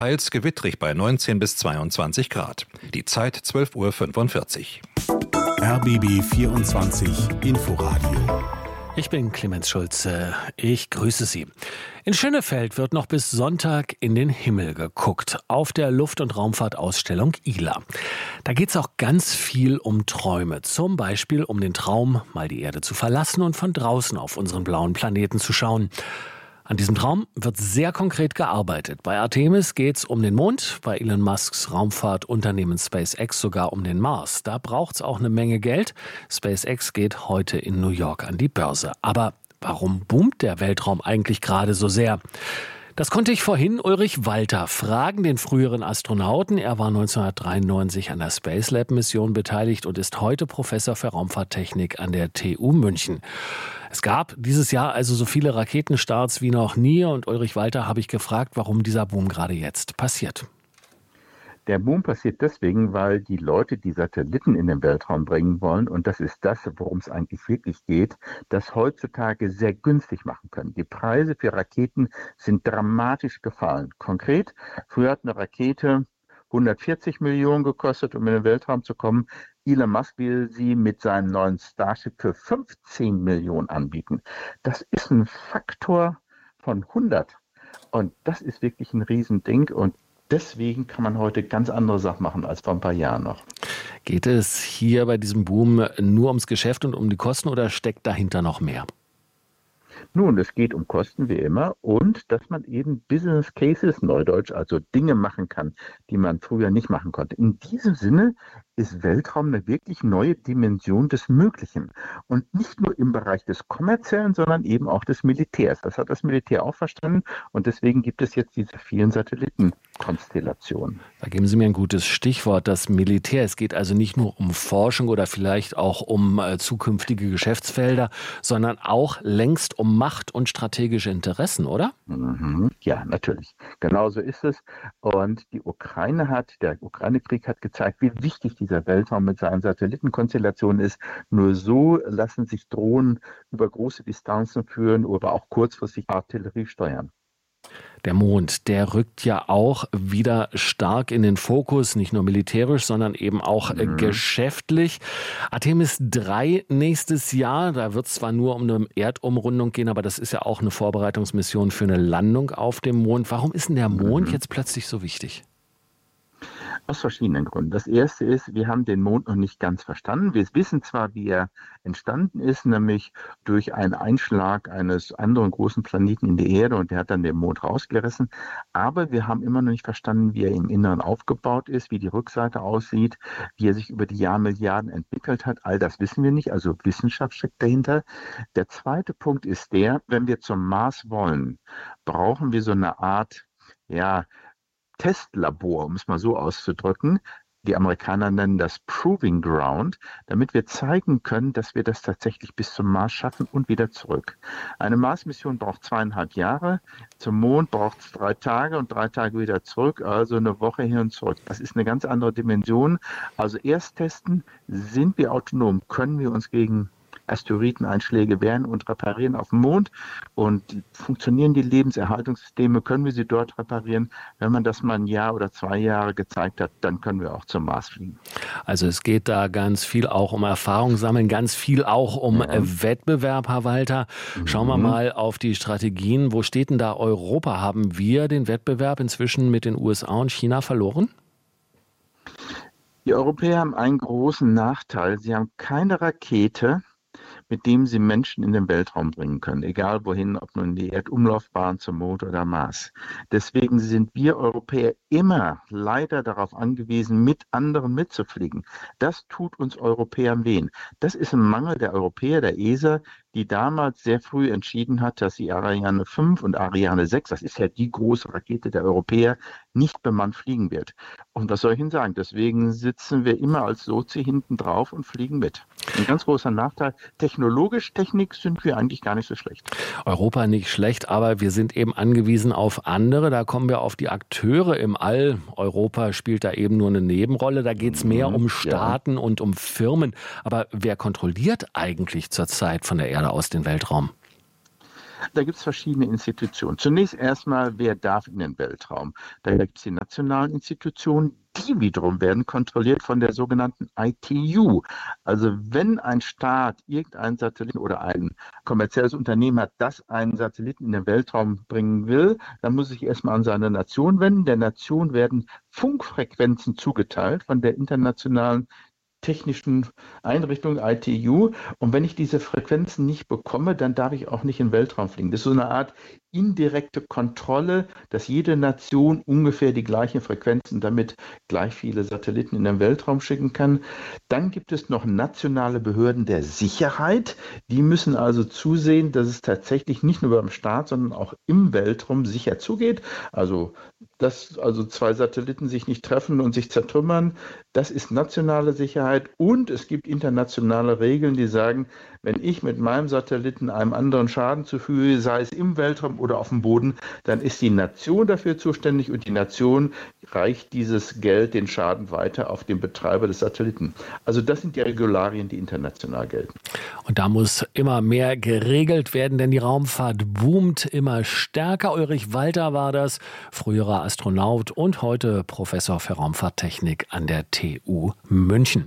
Teils gewittrig bei 19 bis 22 Grad. Die Zeit 12:45 Uhr. RBB 24 Inforadio. Ich bin Clemens Schulze. Ich grüße Sie. In Schönefeld wird noch bis Sonntag in den Himmel geguckt, auf der Luft- und Raumfahrtausstellung ILA. Da geht es auch ganz viel um Träume. Zum Beispiel um den Traum, mal die Erde zu verlassen und von draußen auf unseren blauen Planeten zu schauen. An diesem Traum wird sehr konkret gearbeitet. Bei Artemis geht es um den Mond, bei Elon Musks Raumfahrtunternehmen SpaceX sogar um den Mars. Da braucht es auch eine Menge Geld. SpaceX geht heute in New York an die Börse. Aber warum boomt der Weltraum eigentlich gerade so sehr? Das konnte ich vorhin Ulrich Walter fragen, den früheren Astronauten. Er war 1993 an der Space Lab Mission beteiligt und ist heute Professor für Raumfahrttechnik an der TU München. Es gab dieses Jahr also so viele Raketenstarts wie noch nie und Ulrich Walter habe ich gefragt, warum dieser Boom gerade jetzt passiert. Der Boom passiert deswegen, weil die Leute die Satelliten in den Weltraum bringen wollen, und das ist das, worum es eigentlich wirklich geht, das heutzutage sehr günstig machen können. Die Preise für Raketen sind dramatisch gefallen. Konkret, früher hat eine Rakete 140 Millionen gekostet, um in den Weltraum zu kommen. Elon Musk will sie mit seinem neuen Starship für 15 Millionen anbieten. Das ist ein Faktor von 100. Und das ist wirklich ein Riesending. Und deswegen kann man heute ganz andere Sachen machen als vor ein paar Jahren noch. Geht es hier bei diesem Boom nur ums Geschäft und um die Kosten oder steckt dahinter noch mehr? Nun, es geht um Kosten wie immer und dass man eben Business Cases, Neudeutsch, also Dinge machen kann, die man früher nicht machen konnte. In diesem Sinne ist Weltraum eine wirklich neue Dimension des Möglichen. Und nicht nur im Bereich des Kommerziellen, sondern eben auch des Militärs. Das hat das Militär auch verstanden und deswegen gibt es jetzt diese vielen Satellitenkonstellationen. Da geben Sie mir ein gutes Stichwort, das Militär. Es geht also nicht nur um Forschung oder vielleicht auch um zukünftige Geschäftsfelder, sondern auch längst um Macht und strategische Interessen, oder? Ja, natürlich. Genauso ist es. Und der Ukraine-Krieg hat gezeigt, wie wichtig dieser Weltraum mit seinen Satellitenkonstellationen ist. Nur so lassen sich Drohnen über große Distanzen führen oder auch kurzfristig Artillerie steuern. Der Mond, der rückt ja auch wieder stark in den Fokus, nicht nur militärisch, sondern eben auch geschäftlich. Artemis 3 nächstes Jahr, da wird es zwar nur um eine Erdumrundung gehen, aber das ist ja auch eine Vorbereitungsmission für eine Landung auf dem Mond. Warum ist denn der Mond jetzt plötzlich so wichtig? Aus verschiedenen Gründen. Das erste ist, wir haben den Mond noch nicht ganz verstanden. Wir wissen zwar, wie er entstanden ist, nämlich durch einen Einschlag eines anderen großen Planeten in die Erde und der hat dann den Mond rausgerissen, aber wir haben immer noch nicht verstanden, wie er im Inneren aufgebaut ist, wie die Rückseite aussieht, wie er sich über die Jahrmilliarden entwickelt hat. All das wissen wir nicht, also Wissenschaft steckt dahinter. Der zweite Punkt ist der, wenn wir zum Mars wollen, brauchen wir so eine Art, Testlabor, um es mal so auszudrücken. Die Amerikaner nennen das Proving Ground, damit wir zeigen können, dass wir das tatsächlich bis zum Mars schaffen und wieder zurück. Eine Mars-Mission braucht 2,5 Jahre, zum Mond braucht es 3 Tage und 3 Tage wieder zurück, also eine Woche hin und zurück. Das ist eine ganz andere Dimension. Also erst testen, sind wir autonom, können wir uns gegen Asteroideneinschläge wehren und reparieren auf dem Mond und funktionieren die Lebenserhaltungssysteme, können wir sie dort reparieren. Wenn man das mal 1 Jahr oder 2 Jahre gezeigt hat, dann können wir auch zum Mars fliegen. Also es geht da ganz viel auch um Erfahrung sammeln, ganz viel auch um Wettbewerb, Herr Walter. Schauen wir mal auf die Strategien. Wo steht denn da Europa? Haben wir den Wettbewerb inzwischen mit den USA und China verloren? Die Europäer haben einen großen Nachteil. Sie haben keine Rakete, mit dem sie Menschen in den Weltraum bringen können, egal wohin, ob nun die Erdumlaufbahn zum Mond oder Mars. Deswegen sind wir Europäer immer leider darauf angewiesen, mit anderen mitzufliegen. Das tut uns Europäern weh. Das ist ein Mangel der Europäer, der ESA, die damals sehr früh entschieden hat, dass die Ariane 5 und Ariane 6, das ist ja die große Rakete der Europäer, nicht bemannt fliegen wird. Und was soll ich Ihnen sagen? Deswegen sitzen wir immer als Sozi hinten drauf und fliegen mit. Ein ganz großer Nachteil. Technik sind wir eigentlich gar nicht so schlecht. Europa nicht schlecht, aber wir sind eben angewiesen auf andere. Da kommen wir auf die Akteure im All. Europa spielt da eben nur eine Nebenrolle. Da geht es mehr um Staaten und um Firmen. Aber wer kontrolliert eigentlich zurzeit von der Erde aus den Weltraum? Da gibt es verschiedene Institutionen. Zunächst erstmal, wer darf in den Weltraum? Da gibt es die nationalen Institutionen, die wiederum werden kontrolliert von der sogenannten ITU. Also wenn ein Staat irgendeinen Satelliten oder ein kommerzielles Unternehmen hat, das einen Satelliten in den Weltraum bringen will, dann muss sich erstmal an seine Nation wenden. Der Nation werden Funkfrequenzen zugeteilt von der internationalen technischen Einrichtung ITU. Und wenn ich diese Frequenzen nicht bekomme, dann darf ich auch nicht in den Weltraum fliegen. Das ist so eine Art indirekte Kontrolle, dass jede Nation ungefähr die gleichen Frequenzen, damit gleich viele Satelliten in den Weltraum schicken kann. Dann gibt es noch nationale Behörden der Sicherheit. Die müssen also zusehen, dass es tatsächlich nicht nur beim Staat, sondern auch im Weltraum sicher zugeht. Also, dass also zwei Satelliten sich nicht treffen und sich zertrümmern, das ist nationale Sicherheit. Und es gibt internationale Regeln, die sagen, wenn ich mit meinem Satelliten einem anderen Schaden zufüge, sei es im Weltraum oder auf dem Boden, dann ist die Nation dafür zuständig und die Nation reicht dieses Geld, den Schaden weiter auf den Betreiber des Satelliten. Also das sind die Regularien, die international gelten. Und da muss immer mehr geregelt werden, denn die Raumfahrt boomt immer stärker. Ulrich Walter war das, früherer Astronaut und heute Professor für Raumfahrttechnik an der TU München.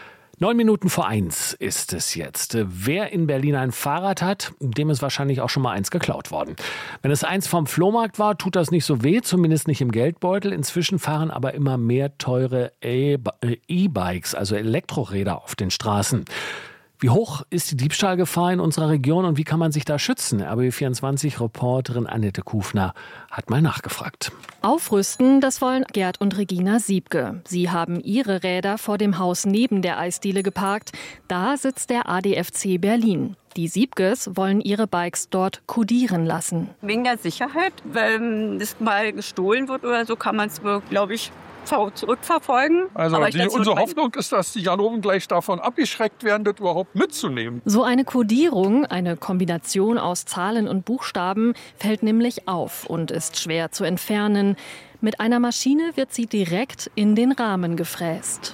1:09 ist es jetzt. Wer in Berlin ein Fahrrad hat, dem ist wahrscheinlich auch schon mal eins geklaut worden. Wenn es eins vom Flohmarkt war, tut das nicht so weh, zumindest nicht im Geldbeutel. Inzwischen fahren aber immer mehr teure E-Bikes, also Elektroräder, auf den Straßen. Wie hoch ist die Diebstahlgefahr in unserer Region und wie kann man sich da schützen? RBB24-Reporterin Annette Kufner hat mal nachgefragt. Aufrüsten, das wollen Gerd und Regina Siebke. Sie haben ihre Räder vor dem Haus neben der Eisdiele geparkt. Da sitzt der ADFC Berlin. Die Siebkes wollen ihre Bikes dort kodieren lassen. Wegen der Sicherheit, wenn es mal gestohlen wird oder so, kann man es, glaube ich, zurückverfolgen. Also unsere Hoffnung ist, dass die Ganoven gleich davon abgeschreckt werden, das überhaupt mitzunehmen. So eine Kodierung, eine Kombination aus Zahlen und Buchstaben, fällt nämlich auf und ist schwer zu entfernen. Mit einer Maschine wird sie direkt in den Rahmen gefräst.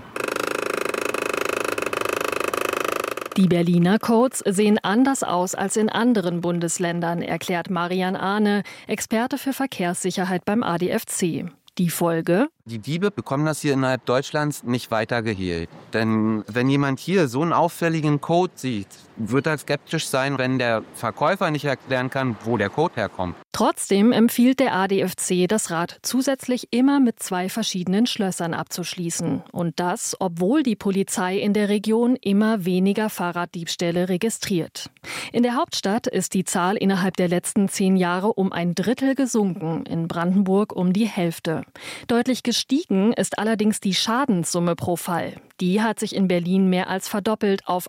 Die Berliner Codes sehen anders aus als in anderen Bundesländern, erklärt Marian Ahne, Experte für Verkehrssicherheit beim ADFC. Die Folge? Die Diebe bekommen das hier innerhalb Deutschlands nicht weiter gehehlt. Denn wenn jemand hier so einen auffälligen Code sieht, wird er skeptisch sein, wenn der Verkäufer nicht erklären kann, wo der Code herkommt. Trotzdem empfiehlt der ADFC, das Rad zusätzlich immer mit 2 verschiedenen Schlössern abzuschließen. Und das, obwohl die Polizei in der Region immer weniger Fahrraddiebstähle registriert. In der Hauptstadt ist die Zahl innerhalb der letzten 10 Jahre um 1/3 gesunken, in Brandenburg um die Hälfte. Deutlich gestiegen ist allerdings die Schadenssumme pro Fall. Die hat sich in Berlin mehr als verdoppelt auf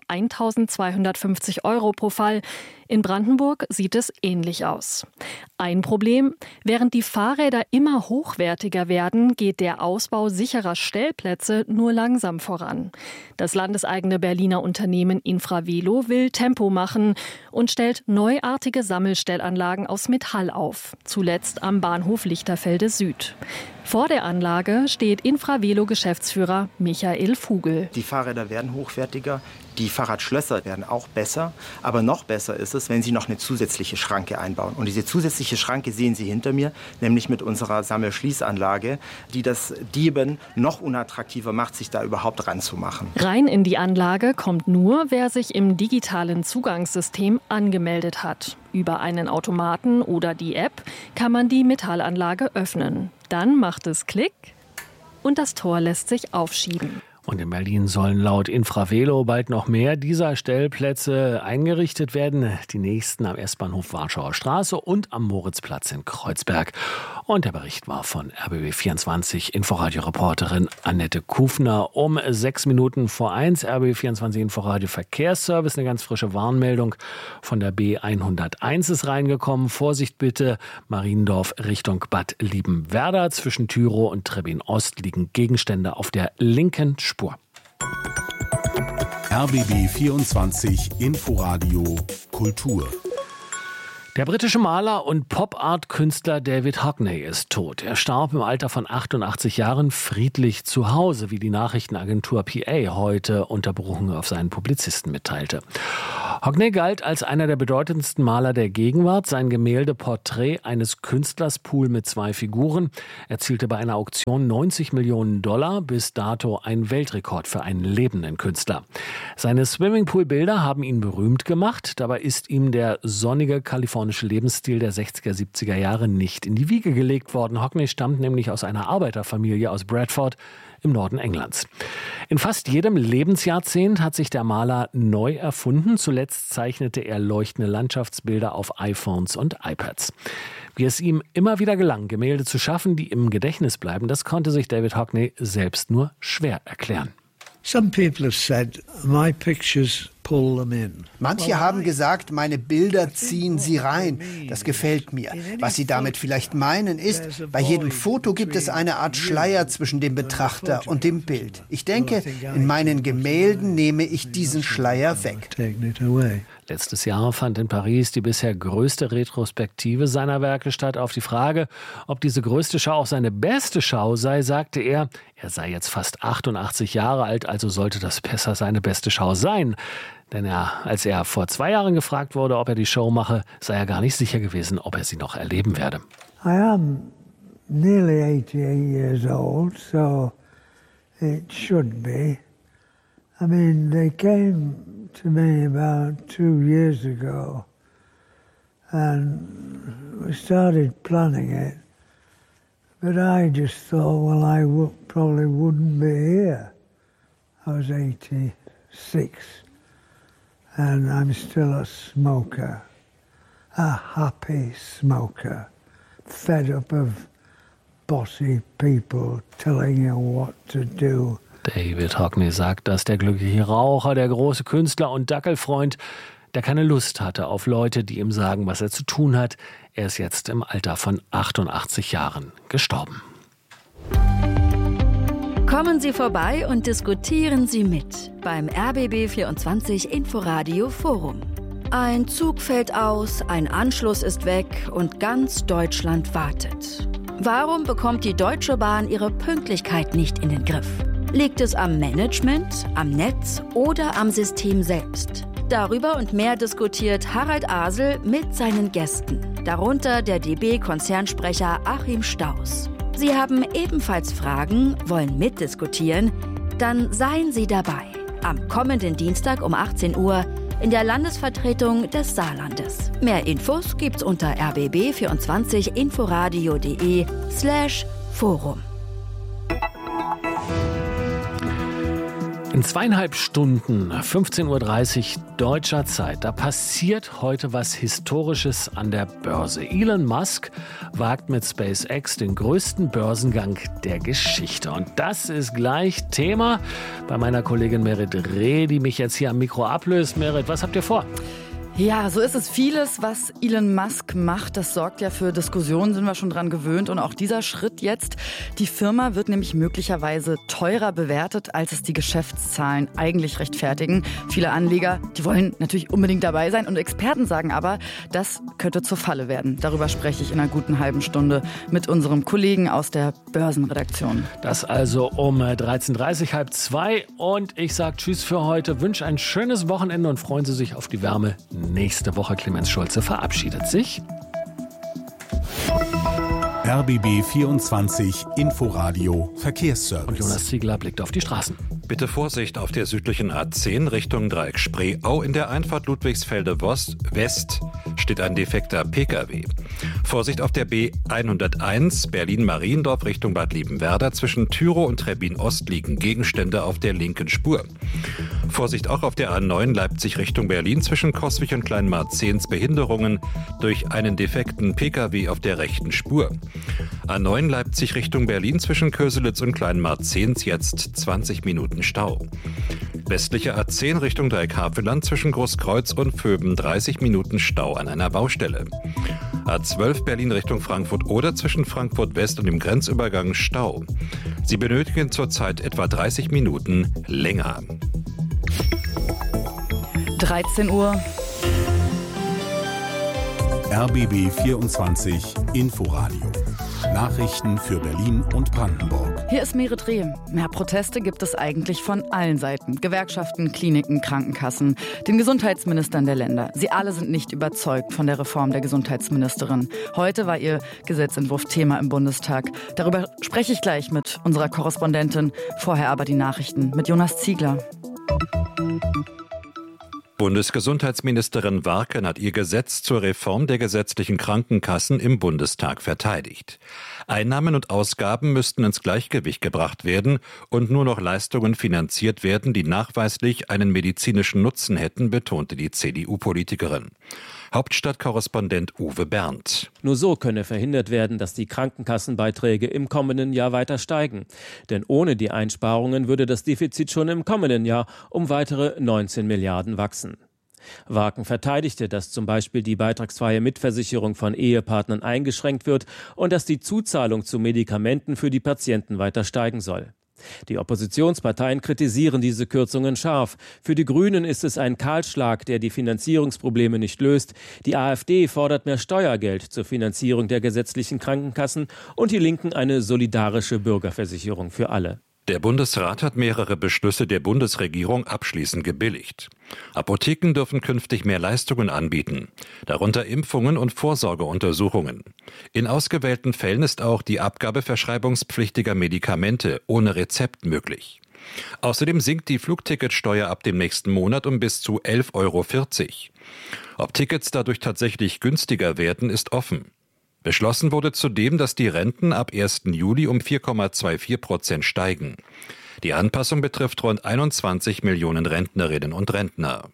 1.250 € pro Fall. In Brandenburg sieht es ähnlich aus. Ein Problem: Während die Fahrräder immer hochwertiger werden, geht der Ausbau sicherer Stellplätze nur langsam voran. Das landeseigene Berliner Unternehmen Infravelo will Tempo machen und stellt neuartige Sammelstellanlagen aus Metall auf, zuletzt am Bahnhof Lichterfelde Süd. Vor der Anlage steht Infravelo-Geschäftsführer Michael Vogel. Die Fahrräder werden hochwertiger, die Fahrradschlösser werden auch besser. Aber noch besser ist es, wenn Sie noch eine zusätzliche Schranke einbauen. Und diese zusätzliche Schranke sehen Sie hinter mir, nämlich mit unserer Sammelschließanlage, die das Dieben noch unattraktiver macht, sich da überhaupt ranzumachen. Rein in die Anlage kommt nur, wer sich im digitalen Zugangssystem angemeldet hat. Über einen Automaten oder die App kann man die Metallanlage öffnen. Dann macht es Klick und das Tor lässt sich aufschieben. Und in Berlin sollen laut Infravelo bald noch mehr dieser Stellplätze eingerichtet werden. Die nächsten am S-Bahnhof Warschauer Straße und am Moritzplatz in Kreuzberg. Und der Bericht war von RBB24 Inforadio-Reporterin Annette Kufner um 1:06. RBB24 Inforadio Verkehrsservice. Eine ganz frische Warnmeldung von der B101 ist reingekommen. Vorsicht bitte, Mariendorf Richtung Bad Liebenwerda. Zwischen Tyrow und Trebbin Ost liegen Gegenstände auf der linken Spur. RBB24 Inforadio Kultur. Der britische Maler und Pop-Art-Künstler David Hockney ist tot. Er starb im Alter von 88 Jahren friedlich zu Hause, wie die Nachrichtenagentur PA heute unter Berufung auf seinen Publizisten mitteilte. Hockney galt als einer der bedeutendsten Maler der Gegenwart. Sein Gemälde Porträt eines Künstlers, Pool mit 2 Figuren, erzielte bei einer Auktion $90 Millionen, bis dato ein Weltrekord für einen lebenden Künstler. Seine Swimmingpool-Bilder haben ihn berühmt gemacht. Dabei ist ihm der sonnige kalifornische Lebensstil der 60er, 70er Jahre nicht in die Wiege gelegt worden. Hockney stammt nämlich aus einer Arbeiterfamilie aus Bradford im Norden Englands. In fast jedem Lebensjahrzehnt hat sich der Maler neu erfunden. Zuletzt zeichnete er leuchtende Landschaftsbilder auf iPhones und iPads. Wie es ihm immer wieder gelang, Gemälde zu schaffen, die im Gedächtnis bleiben, das konnte sich David Hockney selbst nur schwer erklären. Some people have said my pictures pull them in. Manche haben gesagt, meine Bilder ziehen sie rein. Das gefällt mir. Was sie damit vielleicht meinen ist, bei jedem Foto gibt es eine Art Schleier zwischen dem Betrachter und dem Bild. Ich denke, in meinen Gemälden nehme ich diesen Schleier weg. Letztes Jahr fand in Paris die bisher größte Retrospektive seiner Werke statt. Auf die Frage, ob diese größte Schau auch seine beste Schau sei, sagte er sei jetzt fast 88 Jahre alt, also sollte das besser seine beste Schau sein. Denn als er vor 2 Jahren gefragt wurde, ob er die Show mache, sei er gar nicht sicher gewesen, ob er sie noch erleben werde. I am nearly 88 years old, so it should be. I mean, they came to me about 2 years ago and we started planning it. But I just thought, well, I probably wouldn't be here. I was 86 and I'm still a smoker, a happy smoker, fed up of bossy people telling you what to do. David Hockney sagt, dass der glückliche Raucher, der große Künstler und Dackelfreund, der keine Lust hatte auf Leute, die ihm sagen, was er zu tun hat. Er ist jetzt im Alter von 88 Jahren gestorben. Kommen Sie vorbei und diskutieren Sie mit beim RBB24 Inforadio Forum. Ein Zug fällt aus, ein Anschluss ist weg und ganz Deutschland wartet. Warum bekommt die Deutsche Bahn ihre Pünktlichkeit nicht in den Griff? Liegt es am Management, am Netz oder am System selbst? Darüber und mehr diskutiert Harald Asel mit seinen Gästen, darunter der DB-Konzernsprecher Achim Staus. Sie haben ebenfalls Fragen, wollen mitdiskutieren? Dann seien Sie dabei. Am kommenden Dienstag um 18 Uhr in der Landesvertretung des Saarlandes. Mehr Infos gibt's unter rbb24inforadio.de/Forum. In 2,5 Stunden, 15:30 Uhr deutscher Zeit, da passiert heute was Historisches an der Börse. Elon Musk wagt mit SpaceX den größten Börsengang der Geschichte. Und das ist gleich Thema bei meiner Kollegin Merit Reh, die mich jetzt hier am Mikro ablöst. Merit, was habt ihr vor? Ja, so ist es. Vieles, was Elon Musk macht, das sorgt ja für Diskussionen, sind wir schon dran gewöhnt. Und auch dieser Schritt jetzt, die Firma wird nämlich möglicherweise teurer bewertet, als es die Geschäftszahlen eigentlich rechtfertigen. Viele Anleger, die wollen natürlich unbedingt dabei sein. Und Experten sagen aber, das könnte zur Falle werden. Darüber spreche ich in einer guten halben Stunde mit unserem Kollegen aus der Börsenredaktion. Das also um 13:30 Uhr, 1:30. Und ich sage Tschüss für heute, wünsche ein schönes Wochenende und freuen Sie sich auf die Wärme. Nächste Woche. Clemens Schulze verabschiedet sich. RBB 24 Inforadio Verkehrsservice. Und Jonas Ziegler blickt auf die Straßen. Bitte Vorsicht auf der südlichen A10 Richtung Dreieck Spreeau. In der Einfahrt Ludwigsfelde West steht ein defekter Pkw. Vorsicht auf der B101 Berlin-Mariendorf Richtung Bad Liebenwerda. Zwischen Tyrow und Trebbin-Ost liegen Gegenstände auf der linken Spur. Vorsicht auch auf der A9 Leipzig Richtung Berlin. Zwischen Coswig und Kleinmarzehns Behinderungen durch einen defekten Pkw auf der rechten Spur. A9 Leipzig Richtung Berlin zwischen Köselitz und Kleinmarzehns jetzt 20 Minuten Stau. Westliche A10 Richtung Dreieck-Havelland zwischen Großkreuz und Vöben 30 Minuten Stau an einer Baustelle. A12 Berlin Richtung Frankfurt oder zwischen Frankfurt West und dem Grenzübergang Stau. Sie benötigen zurzeit etwa 30 Minuten länger. 13 Uhr. RBB 24 Inforadio Nachrichten für Berlin und Brandenburg. Hier ist Merit Reh. Mehr Proteste gibt es eigentlich von allen Seiten. Gewerkschaften, Kliniken, Krankenkassen, den Gesundheitsministern der Länder. Sie alle sind nicht überzeugt von der Reform der Gesundheitsministerin. Heute war ihr Gesetzentwurf Thema im Bundestag. Darüber spreche ich gleich mit unserer Korrespondentin. Vorher aber die Nachrichten mit Jonas Ziegler. Bundesgesundheitsministerin Warken hat ihr Gesetz zur Reform der gesetzlichen Krankenkassen im Bundestag verteidigt. Einnahmen und Ausgaben müssten ins Gleichgewicht gebracht werden und nur noch Leistungen finanziert werden, die nachweislich einen medizinischen Nutzen hätten, betonte die CDU-Politikerin. Hauptstadtkorrespondent Uwe Berndt. Nur so könne verhindert werden, dass die Krankenkassenbeiträge im kommenden Jahr weiter steigen. Denn ohne die Einsparungen würde das Defizit schon im kommenden Jahr um weitere 19 Milliarden wachsen. Warken verteidigte, dass zum Beispiel die beitragsfreie Mitversicherung von Ehepartnern eingeschränkt wird und dass die Zuzahlung zu Medikamenten für die Patienten weiter steigen soll. Die Oppositionsparteien kritisieren diese Kürzungen scharf. Für die Grünen ist es ein Kahlschlag, der die Finanzierungsprobleme nicht löst. Die AfD fordert mehr Steuergeld zur Finanzierung der gesetzlichen Krankenkassen und die Linken eine solidarische Bürgerversicherung für alle. Der Bundesrat hat mehrere Beschlüsse der Bundesregierung abschließend gebilligt. Apotheken dürfen künftig mehr Leistungen anbieten, darunter Impfungen und Vorsorgeuntersuchungen. In ausgewählten Fällen ist auch die Abgabe verschreibungspflichtiger Medikamente ohne Rezept möglich. Außerdem sinkt die Flugticketsteuer ab dem nächsten Monat um bis zu 11,40 €. Ob Tickets dadurch tatsächlich günstiger werden, ist offen. Beschlossen wurde zudem, dass die Renten ab 1. Juli um 4,24% steigen. Die Anpassung betrifft rund 21 Millionen Rentnerinnen und Rentner.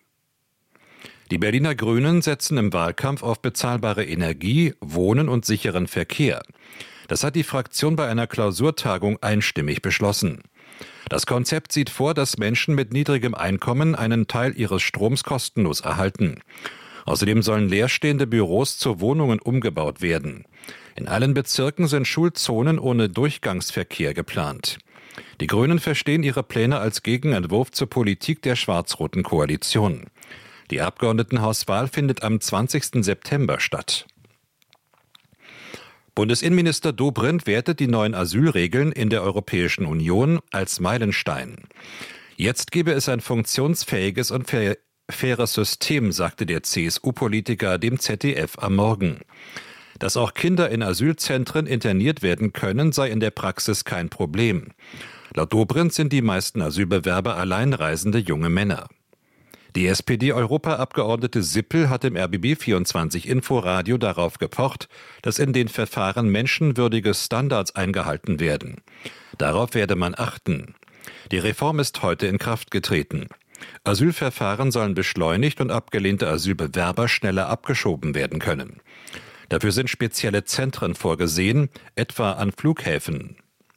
Die Berliner Grünen setzen im Wahlkampf auf bezahlbare Energie, Wohnen und sicheren Verkehr. Das hat die Fraktion bei einer Klausurtagung einstimmig beschlossen. Das Konzept sieht vor, dass Menschen mit niedrigem Einkommen einen Teil ihres Stroms kostenlos erhalten. Außerdem sollen leerstehende Büros zu Wohnungen umgebaut werden. In allen Bezirken sind Schulzonen ohne Durchgangsverkehr geplant. Die Grünen verstehen ihre Pläne als Gegenentwurf zur Politik der schwarz-roten Koalition. Die Abgeordnetenhauswahl findet am 20. September statt. Bundesinnenminister Dobrindt wertet die neuen Asylregeln in der Europäischen Union als Meilenstein. Jetzt gebe es ein funktionsfähiges und faires System, sagte der CSU-Politiker dem ZDF am Morgen. Dass auch Kinder in Asylzentren interniert werden können, sei in der Praxis kein Problem. Laut Dobrindt sind die meisten Asylbewerber alleinreisende junge Männer. Die SPD-Europaabgeordnete Sippel hat im RBB24 Inforadio darauf gepocht, dass in den Verfahren menschenwürdige Standards eingehalten werden. Darauf werde man achten. Die Reform ist heute in Kraft getreten. Asylverfahren sollen beschleunigt und abgelehnte Asylbewerber schneller abgeschoben werden können. Dafür sind spezielle Zentren vorgesehen, etwa an Flughäfen.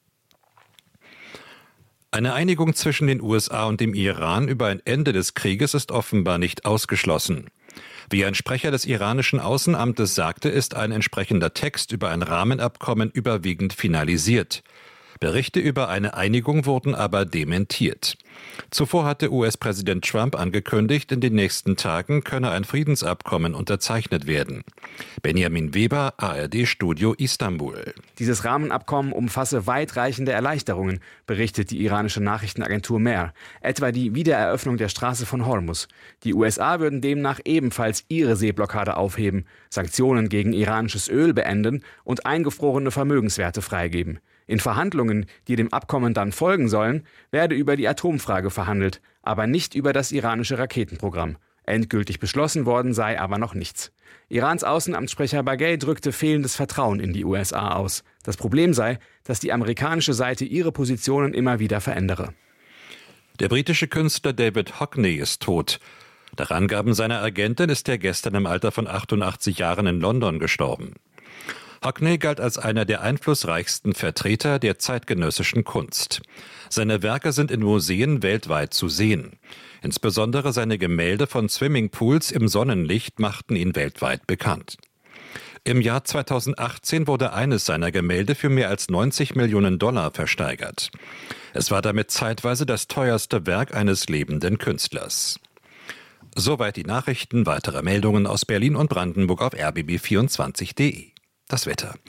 Eine Einigung zwischen den USA und dem Iran über ein Ende des Krieges ist offenbar nicht ausgeschlossen. Wie ein Sprecher des iranischen Außenamtes sagte, ist ein entsprechender Text über ein Rahmenabkommen überwiegend finalisiert. Berichte über eine Einigung wurden aber dementiert. Zuvor hatte US-Präsident Trump angekündigt, in den nächsten Tagen könne ein Friedensabkommen unterzeichnet werden. Benjamin Weber, ARD-Studio Istanbul. Dieses Rahmenabkommen umfasse weitreichende Erleichterungen, berichtet die iranische Nachrichtenagentur Mehr, etwa die Wiedereröffnung der Straße von Hormuz. Die USA würden demnach ebenfalls ihre Seeblockade aufheben, Sanktionen gegen iranisches Öl beenden und eingefrorene Vermögenswerte freigeben. In Verhandlungen, die dem Abkommen dann folgen sollen, werde über die Atomfrage verhandelt, aber nicht über das iranische Raketenprogramm. Endgültig beschlossen worden sei aber noch nichts. Irans Außenamtssprecher Baghei drückte fehlendes Vertrauen in die USA aus. Das Problem sei, dass die amerikanische Seite ihre Positionen immer wieder verändere. Der britische Künstler David Hockney ist tot. Nach Angaben seiner Agentin ist er gestern im Alter von 88 Jahren in London gestorben. Hockney galt als einer der einflussreichsten Vertreter der zeitgenössischen Kunst. Seine Werke sind in Museen weltweit zu sehen. Insbesondere seine Gemälde von Swimmingpools im Sonnenlicht machten ihn weltweit bekannt. Im Jahr 2018 wurde eines seiner Gemälde für mehr als $90 Millionen versteigert. Es war damit zeitweise das teuerste Werk eines lebenden Künstlers. Soweit die Nachrichten. Weitere Meldungen aus Berlin und Brandenburg auf rbb24.de. Das Wetter.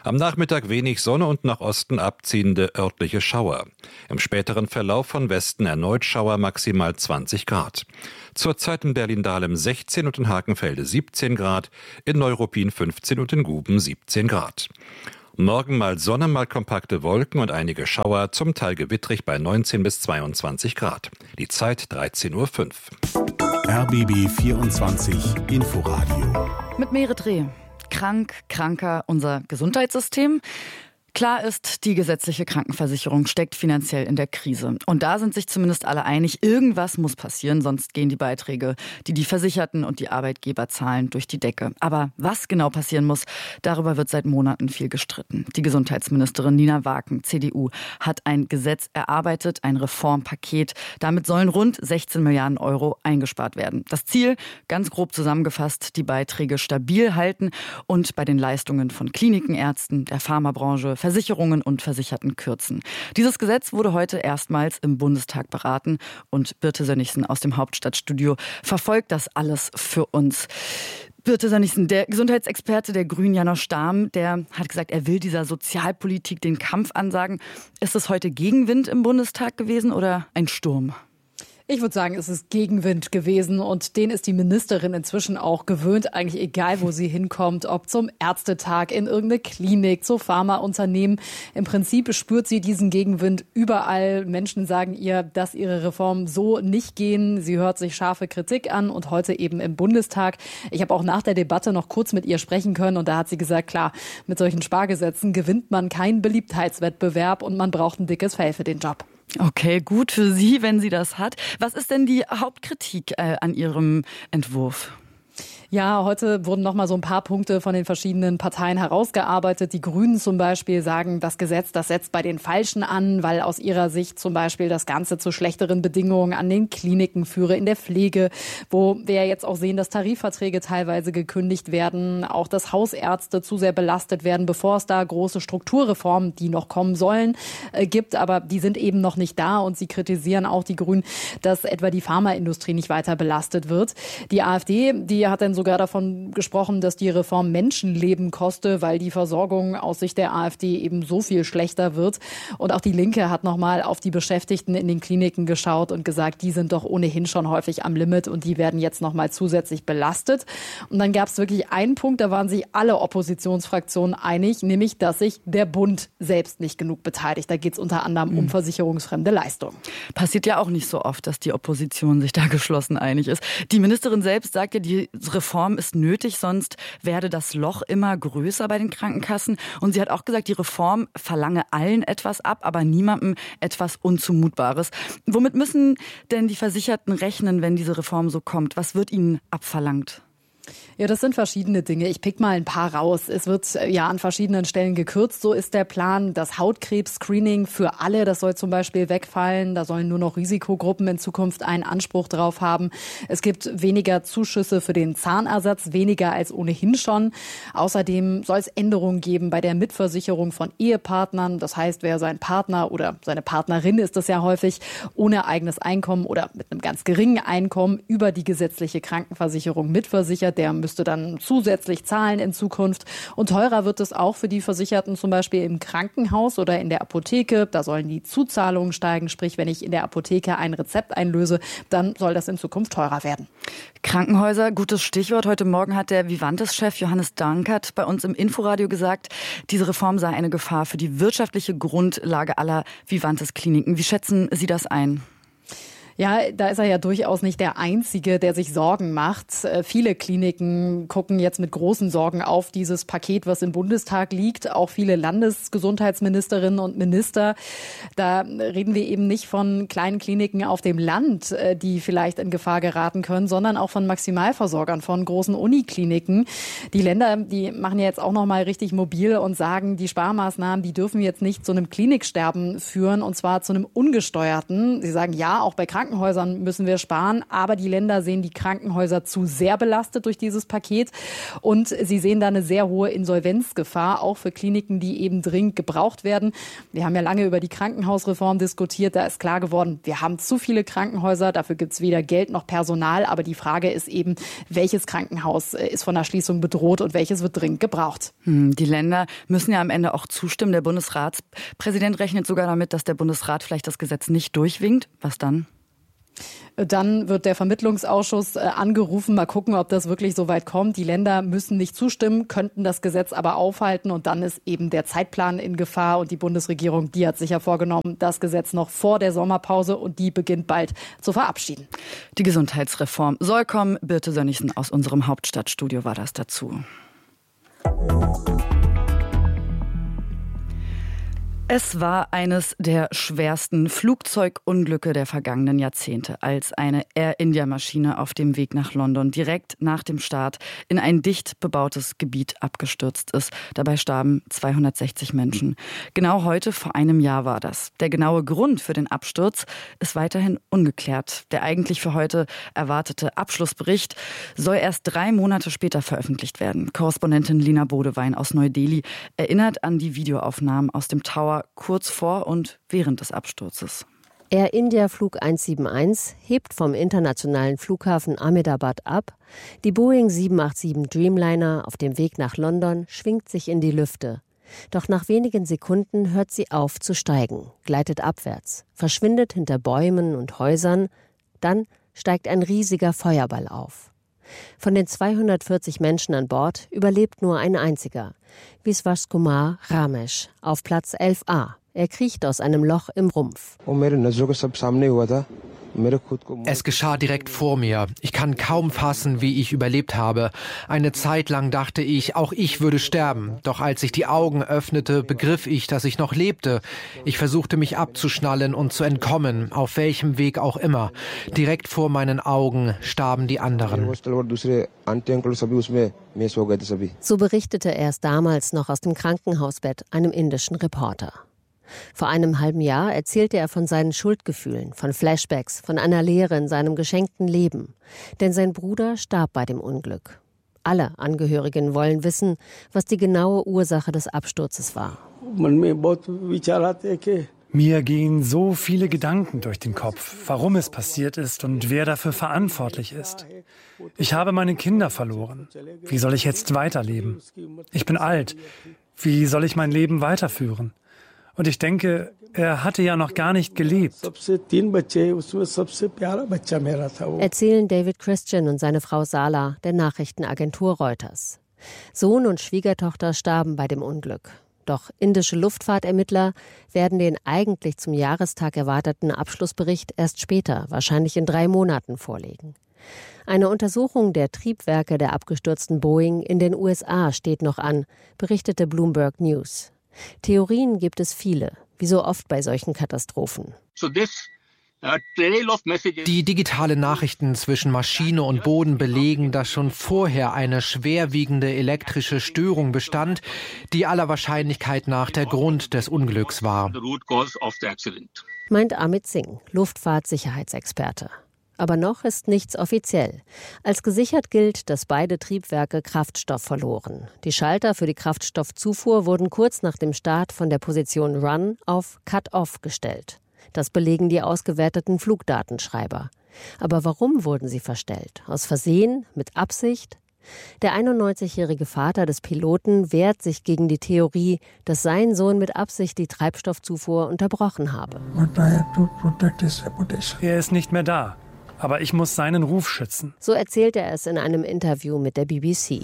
Am Nachmittag wenig Sonne und nach Osten abziehende örtliche Schauer. Im späteren Verlauf von Westen erneut Schauer, maximal 20 Grad. Zurzeit in Berlin-Dahlem 16 und in Hakenfelde 17 Grad, in Neuruppin 15 und in Guben 17 Grad. Morgen mal Sonne, mal kompakte Wolken und einige Schauer, zum Teil gewittrig bei 19 bis 22 Grad. Die Zeit 13:05 Uhr. RBB 24 Inforadio. Mit Merit Reh. Krank, kranker, unser Gesundheitssystem. Klar ist, die gesetzliche Krankenversicherung steckt finanziell in der Krise. Und da sind sich zumindest alle einig, irgendwas muss passieren, sonst gehen die Beiträge, die die Versicherten und die Arbeitgeber zahlen, durch die Decke. Aber was genau passieren muss, darüber wird seit Monaten viel gestritten. Die Gesundheitsministerin Nina Waken, CDU, hat ein Gesetz erarbeitet, ein Reformpaket. Damit sollen rund 16 Milliarden Euro eingespart werden. Das Ziel, ganz grob zusammengefasst, die Beiträge stabil halten und bei den Leistungen von Kliniken, Ärzten, der Pharmabranche, Versicherungen und Versicherten kürzen. Dieses Gesetz wurde heute erstmals im Bundestag beraten und Birte Sönnigsen aus dem Hauptstadtstudio verfolgt das alles für uns. Birte Sönnigsen, der Gesundheitsexperte der Grünen, Janosch Stahm, der hat gesagt, er will dieser Sozialpolitik den Kampf ansagen. Ist es heute Gegenwind im Bundestag gewesen oder ein Sturm? Ich würde sagen, es ist Gegenwind gewesen und den ist die Ministerin inzwischen auch gewöhnt, eigentlich egal, wo sie hinkommt, ob zum Ärztetag, in irgendeine Klinik, zu Pharmaunternehmen. Im Prinzip spürt sie diesen Gegenwind überall. Menschen sagen ihr, dass ihre Reformen so nicht gehen. Sie hört sich scharfe Kritik an und heute eben im Bundestag. Ich habe auch nach der Debatte noch kurz mit ihr sprechen können und da hat sie gesagt, klar, mit solchen Spargesetzen gewinnt man keinen Beliebtheitswettbewerb und man braucht ein dickes Fell für den Job. Okay, gut für sie, wenn sie das hat. Was ist denn die Hauptkritik an Ihrem Entwurf? Ja, heute wurden noch mal so ein paar Punkte von den verschiedenen Parteien herausgearbeitet. Die Grünen zum Beispiel sagen, das Gesetz, das setzt bei den Falschen an, weil aus ihrer Sicht zum Beispiel das Ganze zu schlechteren Bedingungen an den Kliniken führe, in der Pflege, wo wir ja jetzt auch sehen, dass Tarifverträge teilweise gekündigt werden, auch dass Hausärzte zu sehr belastet werden, bevor es da große Strukturreformen, die noch kommen sollen, gibt. Aber die sind eben noch nicht da und sie kritisieren auch die Grünen, dass etwa die Pharmaindustrie nicht weiter belastet wird. Die AfD, die hat dann sogar davon gesprochen, dass die Reform Menschenleben koste, weil die Versorgung aus Sicht der AfD eben so viel schlechter wird. Und auch die Linke hat nochmal auf die Beschäftigten in den Kliniken geschaut und gesagt, die sind doch ohnehin schon häufig am Limit und die werden jetzt nochmal zusätzlich belastet. Und dann gab es wirklich einen Punkt, da waren sich alle Oppositionsfraktionen einig, nämlich, dass sich der Bund selbst nicht genug beteiligt. Da geht es unter anderem um versicherungsfremde Leistungen. Passiert ja auch nicht so oft, dass die Opposition sich da geschlossen einig ist. Die Ministerin selbst sagt ja, die Reform ist nötig, sonst werde das Loch immer größer bei den Krankenkassen. Und sie hat auch gesagt, die Reform verlange allen etwas ab, aber niemandem etwas Unzumutbares. Womit müssen denn die Versicherten rechnen, wenn diese Reform so kommt? Was wird ihnen abverlangt? Ja, das sind verschiedene Dinge. Ich pick mal ein paar raus. Es wird ja an verschiedenen Stellen gekürzt. So ist der Plan. Das Hautkrebs-Screening für alle, das soll zum Beispiel wegfallen. Da sollen nur noch Risikogruppen in Zukunft einen Anspruch drauf haben. Es gibt weniger Zuschüsse für den Zahnersatz, weniger als ohnehin schon. Außerdem soll es Änderungen geben bei der Mitversicherung von Ehepartnern. Das heißt, wer sein Partner oder seine Partnerin ist das ja häufig, ohne eigenes Einkommen oder mit einem ganz geringen Einkommen über die gesetzliche Krankenversicherung mitversichert, der müsste dann zusätzlich zahlen in Zukunft. Und teurer wird es auch für die Versicherten, zum Beispiel im Krankenhaus oder in der Apotheke. Da sollen die Zuzahlungen steigen. Sprich, wenn ich in der Apotheke ein Rezept einlöse, dann soll das in Zukunft teurer werden. Krankenhäuser, gutes Stichwort. Heute Morgen hat der Vivantes-Chef Johannes Dankert bei uns im Inforadio gesagt, diese Reform sei eine Gefahr für die wirtschaftliche Grundlage aller Vivantes-Kliniken. Wie schätzen Sie das ein? Ja, da ist er ja durchaus nicht der Einzige, der sich Sorgen macht. Viele Kliniken gucken jetzt mit großen Sorgen auf dieses Paket, was im Bundestag liegt. Auch viele Landesgesundheitsministerinnen und Minister. Da reden wir eben nicht von kleinen Kliniken auf dem Land, die vielleicht in Gefahr geraten können, sondern auch von Maximalversorgern, von großen Unikliniken. Die Länder, die machen ja jetzt auch noch mal richtig mobil und sagen, die Sparmaßnahmen, die dürfen jetzt nicht zu einem Kliniksterben führen, und zwar zu einem ungesteuerten. Sie sagen, ja, auch bei Krankenhäusern Krankenhäusern müssen wir sparen. Aber die Länder sehen die Krankenhäuser zu sehr belastet durch dieses Paket. Und sie sehen da eine sehr hohe Insolvenzgefahr, auch für Kliniken, die eben dringend gebraucht werden. Wir haben ja lange über die Krankenhausreform diskutiert. Da ist klar geworden, wir haben zu viele Krankenhäuser. Dafür gibt es weder Geld noch Personal. Aber die Frage ist eben, welches Krankenhaus ist von der Schließung bedroht und welches wird dringend gebraucht. Die Länder müssen ja am Ende auch zustimmen. Der Bundesratspräsident rechnet sogar damit, dass der Bundesrat vielleicht das Gesetz nicht durchwinkt. Was dann? Dann wird der Vermittlungsausschuss angerufen. Mal gucken, ob das wirklich so weit kommt. Die Länder müssen nicht zustimmen, könnten das Gesetz aber aufhalten. Und dann ist eben der Zeitplan in Gefahr. Und die Bundesregierung, die hat sich ja vorgenommen, das Gesetz noch vor der Sommerpause, und die beginnt bald, zu verabschieden. Die Gesundheitsreform soll kommen. Birte Sönnigsen aus unserem Hauptstadtstudio war das dazu. Es war eines der schwersten Flugzeugunglücke der vergangenen Jahrzehnte, als eine Air-India-Maschine auf dem Weg nach London direkt nach dem Start in ein dicht bebautes Gebiet abgestürzt ist. Dabei starben 260 Menschen. Genau heute vor einem Jahr war das. Der genaue Grund für den Absturz ist weiterhin ungeklärt. Der eigentlich für heute erwartete Abschlussbericht soll erst 3 Monate später veröffentlicht werden. Korrespondentin Lina Bodewein aus Neu-Delhi erinnert an die Videoaufnahmen aus dem Tower kurz vor und während des Absturzes. Air India Flug 171 hebt vom internationalen Flughafen Ahmedabad ab. Die Boeing 787 Dreamliner auf dem Weg nach London schwingt sich in die Lüfte. Doch nach wenigen Sekunden hört sie auf zu steigen, gleitet abwärts, verschwindet hinter Bäumen und Häusern. Dann steigt ein riesiger Feuerball auf. Von den 240 Menschen an Bord überlebt nur ein einziger, Viswas Kumar Ramesh, auf Platz 11a. Er kriecht aus einem Loch im Rumpf. Es geschah direkt vor mir. Ich kann kaum fassen, wie ich überlebt habe. Eine Zeit lang dachte ich, auch ich würde sterben. Doch als ich die Augen öffnete, begriff ich, dass ich noch lebte. Ich versuchte mich abzuschnallen und zu entkommen, auf welchem Weg auch immer. Direkt vor meinen Augen starben die anderen. So berichtete er es damals noch aus dem Krankenhausbett einem indischen Reporter. Vor einem halben Jahr erzählte er von seinen Schuldgefühlen, von Flashbacks, von einer Leere in seinem geschenkten Leben. Denn sein Bruder starb bei dem Unglück. Alle Angehörigen wollen wissen, was die genaue Ursache des Absturzes war. Mir gehen so viele Gedanken durch den Kopf, warum es passiert ist und wer dafür verantwortlich ist. Ich habe meine Kinder verloren. Wie soll ich jetzt weiterleben? Ich bin alt. Wie soll ich mein Leben weiterführen? Und ich denke, er hatte ja noch gar nicht gelebt. Erzählen David Christian und seine Frau Sala der Nachrichtenagentur Reuters. Sohn und Schwiegertochter starben bei dem Unglück. Doch indische Luftfahrtermittler werden den eigentlich zum Jahrestag erwarteten Abschlussbericht erst später, wahrscheinlich in 3 Monaten, vorlegen. Eine Untersuchung der Triebwerke der abgestürzten Boeing in den USA steht noch an, berichtete Bloomberg News. Theorien gibt es viele, wie so oft bei solchen Katastrophen. Die digitalen Nachrichten zwischen Maschine und Boden belegen, dass schon vorher eine schwerwiegende elektrische Störung bestand, die aller Wahrscheinlichkeit nach der Grund des Unglücks war. Meint Amit Singh, Luftfahrtsicherheitsexperte. Aber noch ist nichts offiziell. Als gesichert gilt, dass beide Triebwerke Kraftstoff verloren. Die Schalter für die Kraftstoffzufuhr wurden kurz nach dem Start von der Position Run auf Cut-Off gestellt. Das belegen die ausgewerteten Flugdatenschreiber. Aber warum wurden sie verstellt? Aus Versehen? Mit Absicht? Der 91-jährige Vater des Piloten wehrt sich gegen die Theorie, dass sein Sohn mit Absicht die Treibstoffzufuhr unterbrochen habe. Er ist nicht mehr da. Aber ich muss seinen Ruf schützen. So erzählt er es in einem Interview mit der BBC.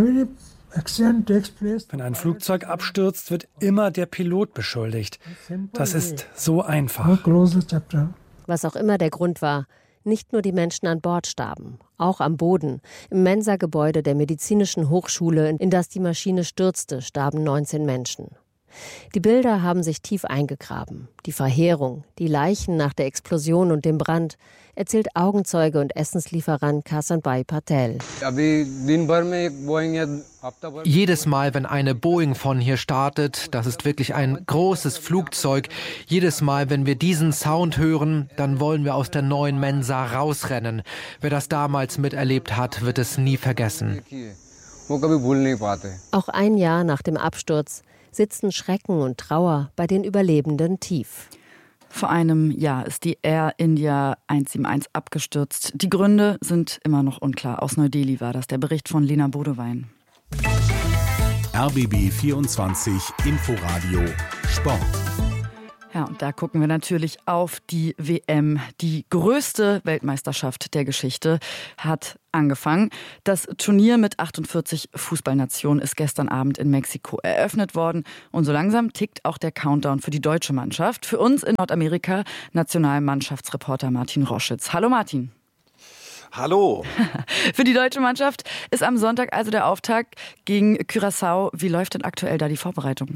Wenn ein Flugzeug abstürzt, wird immer der Pilot beschuldigt. Das ist so einfach. Was auch immer der Grund war, nicht nur die Menschen an Bord starben, auch am Boden. Im Mensa-Gebäude der Medizinischen Hochschule, in das die Maschine stürzte, starben 19 Menschen. Die Bilder haben sich tief eingegraben. Die Verheerung, die Leichen nach der Explosion und dem Brand, erzählt Augenzeuge und Essenslieferant Kasanbhai Patel. Jedes Mal, wenn eine Boeing von hier startet, das ist wirklich ein großes Flugzeug, jedes Mal, wenn wir diesen Sound hören, dann wollen wir aus der neuen Mensa rausrennen. Wer das damals miterlebt hat, wird es nie vergessen. Auch ein Jahr nach dem Absturz sitzen Schrecken und Trauer bei den Überlebenden tief. Vor einem Jahr ist die Air India 171 abgestürzt. Die Gründe sind immer noch unklar. Aus Neu-Delhi war das der Bericht von Lena Bodewein. RBB 24 Inforadio Sport. Ja, und da gucken wir natürlich auf die WM. Die größte Weltmeisterschaft der Geschichte hat angefangen. Das Turnier mit 48 Fußballnationen ist gestern Abend in Mexiko eröffnet worden. Und so langsam tickt auch der Countdown für die deutsche Mannschaft. Für uns in Nordamerika Nationalmannschaftsreporter Martin Roschitz. Hallo Martin. Hallo. Für die deutsche Mannschaft ist am Sonntag also der Auftakt gegen Curaçao. Wie läuft denn aktuell da die Vorbereitung?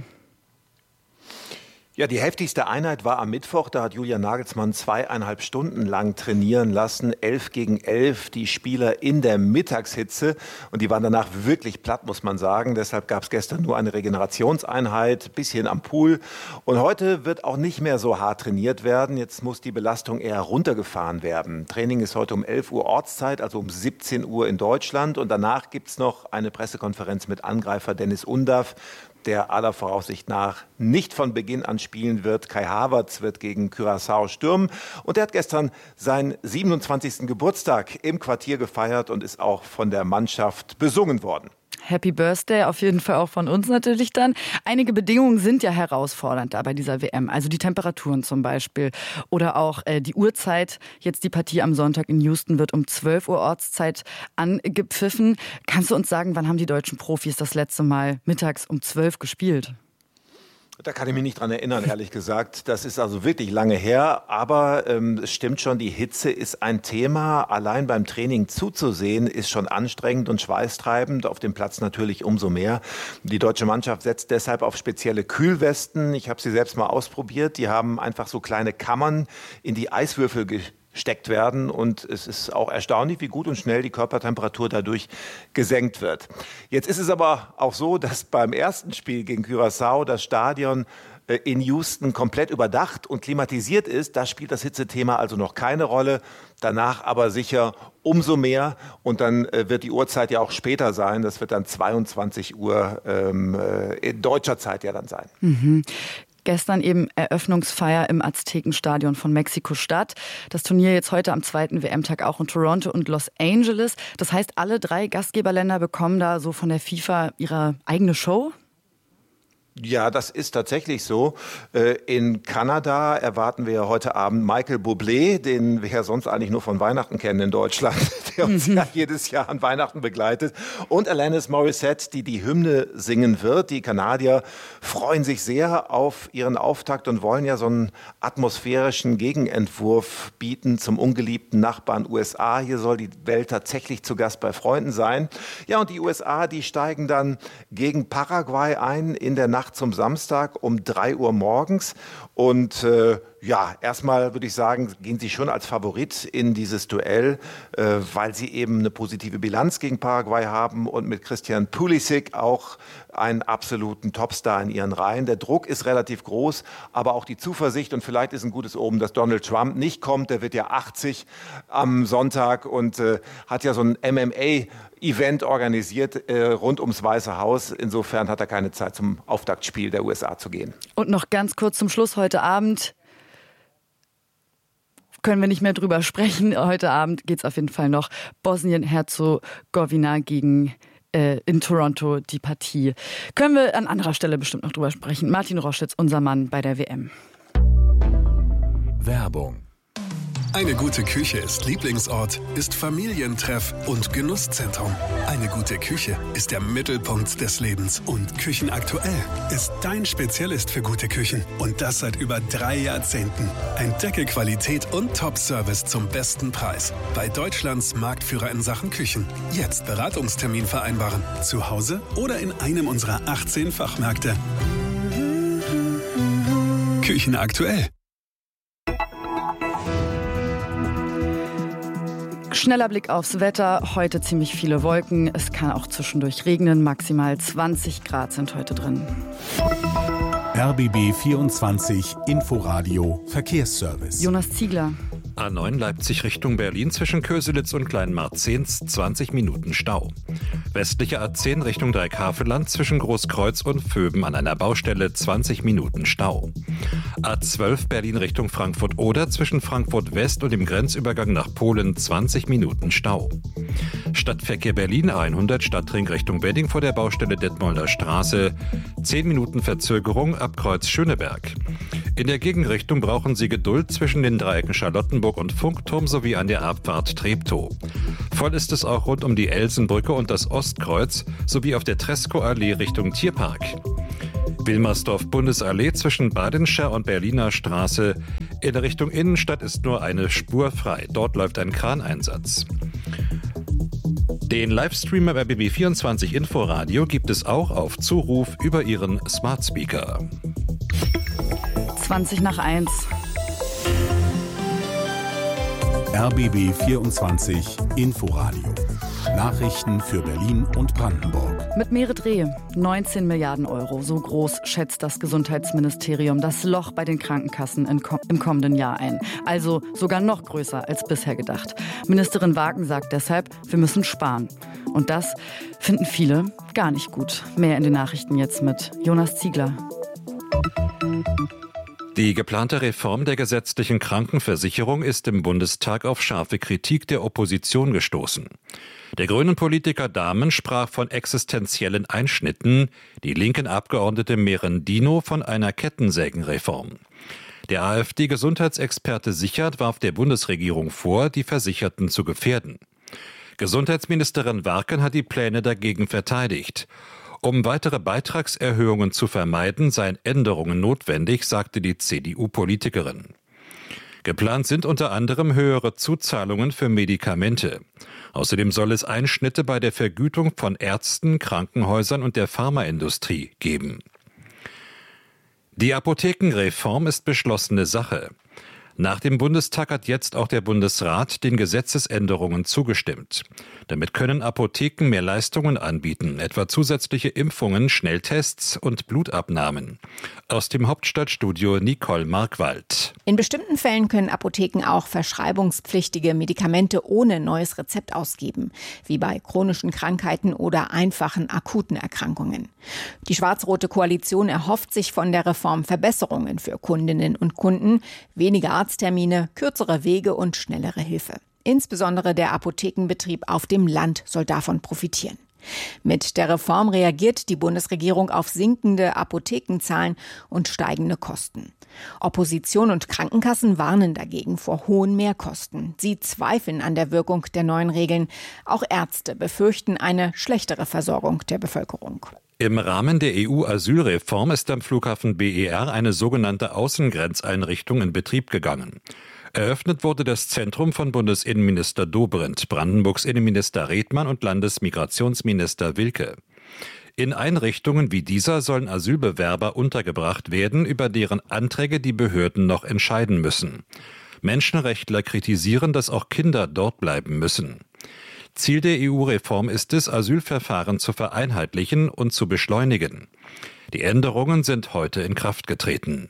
Ja, die heftigste Einheit war am Mittwoch. Da hat Julian Nagelsmann 2,5 Stunden lang trainieren lassen. 11 gegen 11, die Spieler in der Mittagshitze. Und die waren danach wirklich platt, muss man sagen. Deshalb gab es gestern nur eine Regenerationseinheit, bisschen am Pool. Und heute wird auch nicht mehr so hart trainiert werden. Jetzt muss die Belastung eher runtergefahren werden. Training ist heute um 11 Uhr Ortszeit, also um 17 Uhr in Deutschland. Und danach gibt es noch eine Pressekonferenz mit Angreifer Dennis Undav, der aller Voraussicht nach nicht von Beginn an spielen wird. Kai Havertz wird gegen Curaçao stürmen. Und er hat gestern seinen 27. Geburtstag im Quartier gefeiert und ist auch von der Mannschaft besungen worden. Happy Birthday, auf jeden Fall auch von uns natürlich dann. Einige Bedingungen sind ja herausfordernd da bei dieser WM. Also die Temperaturen zum Beispiel oder auch die Uhrzeit. Jetzt die Partie am Sonntag in Houston wird um 12 Uhr Ortszeit angepfiffen. Kannst du uns sagen, wann haben die deutschen Profis das letzte Mal mittags um 12 gespielt? Da kann ich mich nicht dran erinnern, ehrlich gesagt. Das ist also wirklich lange her. Aber es stimmt schon, die Hitze ist ein Thema. Allein beim Training zuzusehen ist schon anstrengend und schweißtreibend. Auf dem Platz natürlich umso mehr. Die deutsche Mannschaft setzt deshalb auf spezielle Kühlwesten. Ich habe sie selbst mal ausprobiert. Die haben einfach so kleine Kammern in die Eiswürfel gesteckt werden und es ist auch erstaunlich, wie gut und schnell die Körpertemperatur dadurch gesenkt wird. Jetzt ist es aber auch so, dass beim ersten Spiel gegen Curaçao das Stadion in Houston komplett überdacht und klimatisiert ist. Da spielt das Hitzethema also noch keine Rolle. Danach aber sicher umso mehr. Und dann wird die Uhrzeit ja auch später sein. Das wird dann 22 Uhr in deutscher Zeit ja dann sein. Mhm. Gestern eben Eröffnungsfeier im Aztekenstadion von Mexiko-Stadt. Das Turnier jetzt heute am zweiten WM-Tag auch in Toronto und Los Angeles. Das heißt, alle 3 Gastgeberländer bekommen da so von der FIFA ihre eigene Show? Ja, das ist tatsächlich so. In Kanada erwarten wir heute Abend Michael Bublé, den wir ja sonst eigentlich nur von Weihnachten kennen in Deutschland, der uns ja jedes Jahr an Weihnachten begleitet. Und Alanis Morissette, die die Hymne singen wird. Die Kanadier freuen sich sehr auf ihren Auftakt und wollen ja so einen atmosphärischen Gegenentwurf bieten zum ungeliebten Nachbarn USA. Hier soll die Welt tatsächlich zu Gast bei Freunden sein. Ja, und die USA, die steigen dann gegen Paraguay ein in der Nacht zum Samstag um 3 Uhr morgens. Und ja, erstmal würde ich sagen, gehen sie schon als Favorit in dieses Duell, weil sie eben eine positive Bilanz gegen Paraguay haben und mit Christian Pulisic auch einen absoluten Topstar in ihren Reihen. Der Druck ist relativ groß, aber auch die Zuversicht und vielleicht ist ein gutes Omen, dass Donald Trump nicht kommt. Der wird ja 80 am Sonntag und hat ja so ein MMA-Event organisiert rund ums Weiße Haus. Insofern hat er keine Zeit zum Auftaktspiel der USA zu gehen. Und noch ganz kurz zum Schluss heute Abend. Können wir nicht mehr drüber sprechen. Heute Abend geht es auf jeden Fall noch Bosnien-Herzegowina gegen in Toronto die Partie. Können wir an anderer Stelle bestimmt noch drüber sprechen. Martin Roschitz, unser Mann bei der WM. Werbung. Eine gute Küche ist Lieblingsort, ist Familientreff und Genusszentrum. Eine gute Küche ist der Mittelpunkt des Lebens. Und Küchenaktuell ist dein Spezialist für gute Küchen. Und das seit über 3 Jahrzehnten. Entdecke Qualität und Top-Service zum besten Preis. Bei Deutschlands Marktführer in Sachen Küchen. Jetzt Beratungstermin vereinbaren. Zu Hause oder in einem unserer 18 Fachmärkte. Küchen aktuell. Schneller Blick aufs Wetter. Heute ziemlich viele Wolken. Es kann auch zwischendurch regnen. Maximal 20 Grad sind heute drin. RBB 24 Inforadio Verkehrsservice. Jonas Ziegler. A9 Leipzig Richtung Berlin zwischen Köselitz und Kleinmarzehns 20 Minuten Stau. Westliche A10 Richtung Dreieckhaveland zwischen Großkreuz und Vöben an einer Baustelle 20 Minuten Stau. A12 Berlin Richtung Frankfurt-Oder zwischen Frankfurt West und dem Grenzübergang nach Polen 20 Minuten Stau. Stadtverkehr Berlin A100 Stadtring Richtung Wedding vor der Baustelle Detmolder Straße 10 Minuten Verzögerung ab Kreuz Schöneberg. In der Gegenrichtung brauchen Sie Geduld zwischen den Dreiecken Charlottenburg und Funkturm sowie an der Abfahrt Treptow. Voll ist es auch rund um die Elsenbrücke und das Ostkreuz sowie auf der Treskow-Allee Richtung Tierpark. Wilmersdorf-Bundesallee zwischen Badenscher und Berliner Straße. In der Richtung Innenstadt ist nur eine Spur frei. Dort läuft ein Kraneinsatz. Den Livestream bei RBB24 Inforadio gibt es auch auf Zuruf über Ihren Smart Speaker. 20 nach 1. RBB 24 Inforadio. Nachrichten für Berlin und Brandenburg. Mit Merit Reh, 19 Milliarden Euro. So groß schätzt das Gesundheitsministerium das Loch bei den Krankenkassen im kommenden Jahr ein. Also sogar noch größer als bisher gedacht. Ministerin Wagen sagt deshalb, wir müssen sparen. Und das finden viele gar nicht gut. Mehr in den Nachrichten jetzt mit Jonas Ziegler. Die geplante Reform der gesetzlichen Krankenversicherung ist im Bundestag auf scharfe Kritik der Opposition gestoßen. Der grünen Politiker Dahmen sprach von existenziellen Einschnitten, die linken Abgeordnete Merendino von einer Kettensägenreform. Der AfD-Gesundheitsexperte Sichert warf der Bundesregierung vor, die Versicherten zu gefährden. Gesundheitsministerin Warken hat die Pläne dagegen verteidigt. Um weitere Beitragserhöhungen zu vermeiden, seien Änderungen notwendig, sagte die CDU-Politikerin. Geplant sind unter anderem höhere Zuzahlungen für Medikamente. Außerdem soll es Einschnitte bei der Vergütung von Ärzten, Krankenhäusern und der Pharmaindustrie geben. Die Apothekenreform ist beschlossene Sache. Nach dem Bundestag hat jetzt auch der Bundesrat den Gesetzesänderungen zugestimmt. Damit können Apotheken mehr Leistungen anbieten, etwa zusätzliche Impfungen, Schnelltests und Blutabnahmen. Aus dem Hauptstadtstudio Nicole Markwald. In bestimmten Fällen können Apotheken auch verschreibungspflichtige Medikamente ohne neues Rezept ausgeben, wie bei chronischen Krankheiten oder einfachen akuten Erkrankungen. Die schwarz-rote Koalition erhofft sich von der Reform Verbesserungen für Kundinnen und Kunden, weniger Arzttermine, kürzere Wege und schnellere Hilfe. Insbesondere der Apothekenbetrieb auf dem Land soll davon profitieren. Mit der Reform reagiert die Bundesregierung auf sinkende Apothekenzahlen und steigende Kosten. Opposition und Krankenkassen warnen dagegen vor hohen Mehrkosten. Sie zweifeln an der Wirkung der neuen Regeln. Auch Ärzte befürchten eine schlechtere Versorgung der Bevölkerung. Im Rahmen der EU-Asylreform ist am Flughafen BER eine sogenannte Außengrenzeinrichtung in Betrieb gegangen. Eröffnet wurde das Zentrum von Bundesinnenminister Dobrindt, Brandenburgs Innenminister Redmann und Landesmigrationsminister Wilke. In Einrichtungen wie dieser sollen Asylbewerber untergebracht werden, über deren Anträge die Behörden noch entscheiden müssen. Menschenrechtler kritisieren, dass auch Kinder dort bleiben müssen. Ziel der EU-Reform ist es, Asylverfahren zu vereinheitlichen und zu beschleunigen. Die Änderungen sind heute in Kraft getreten.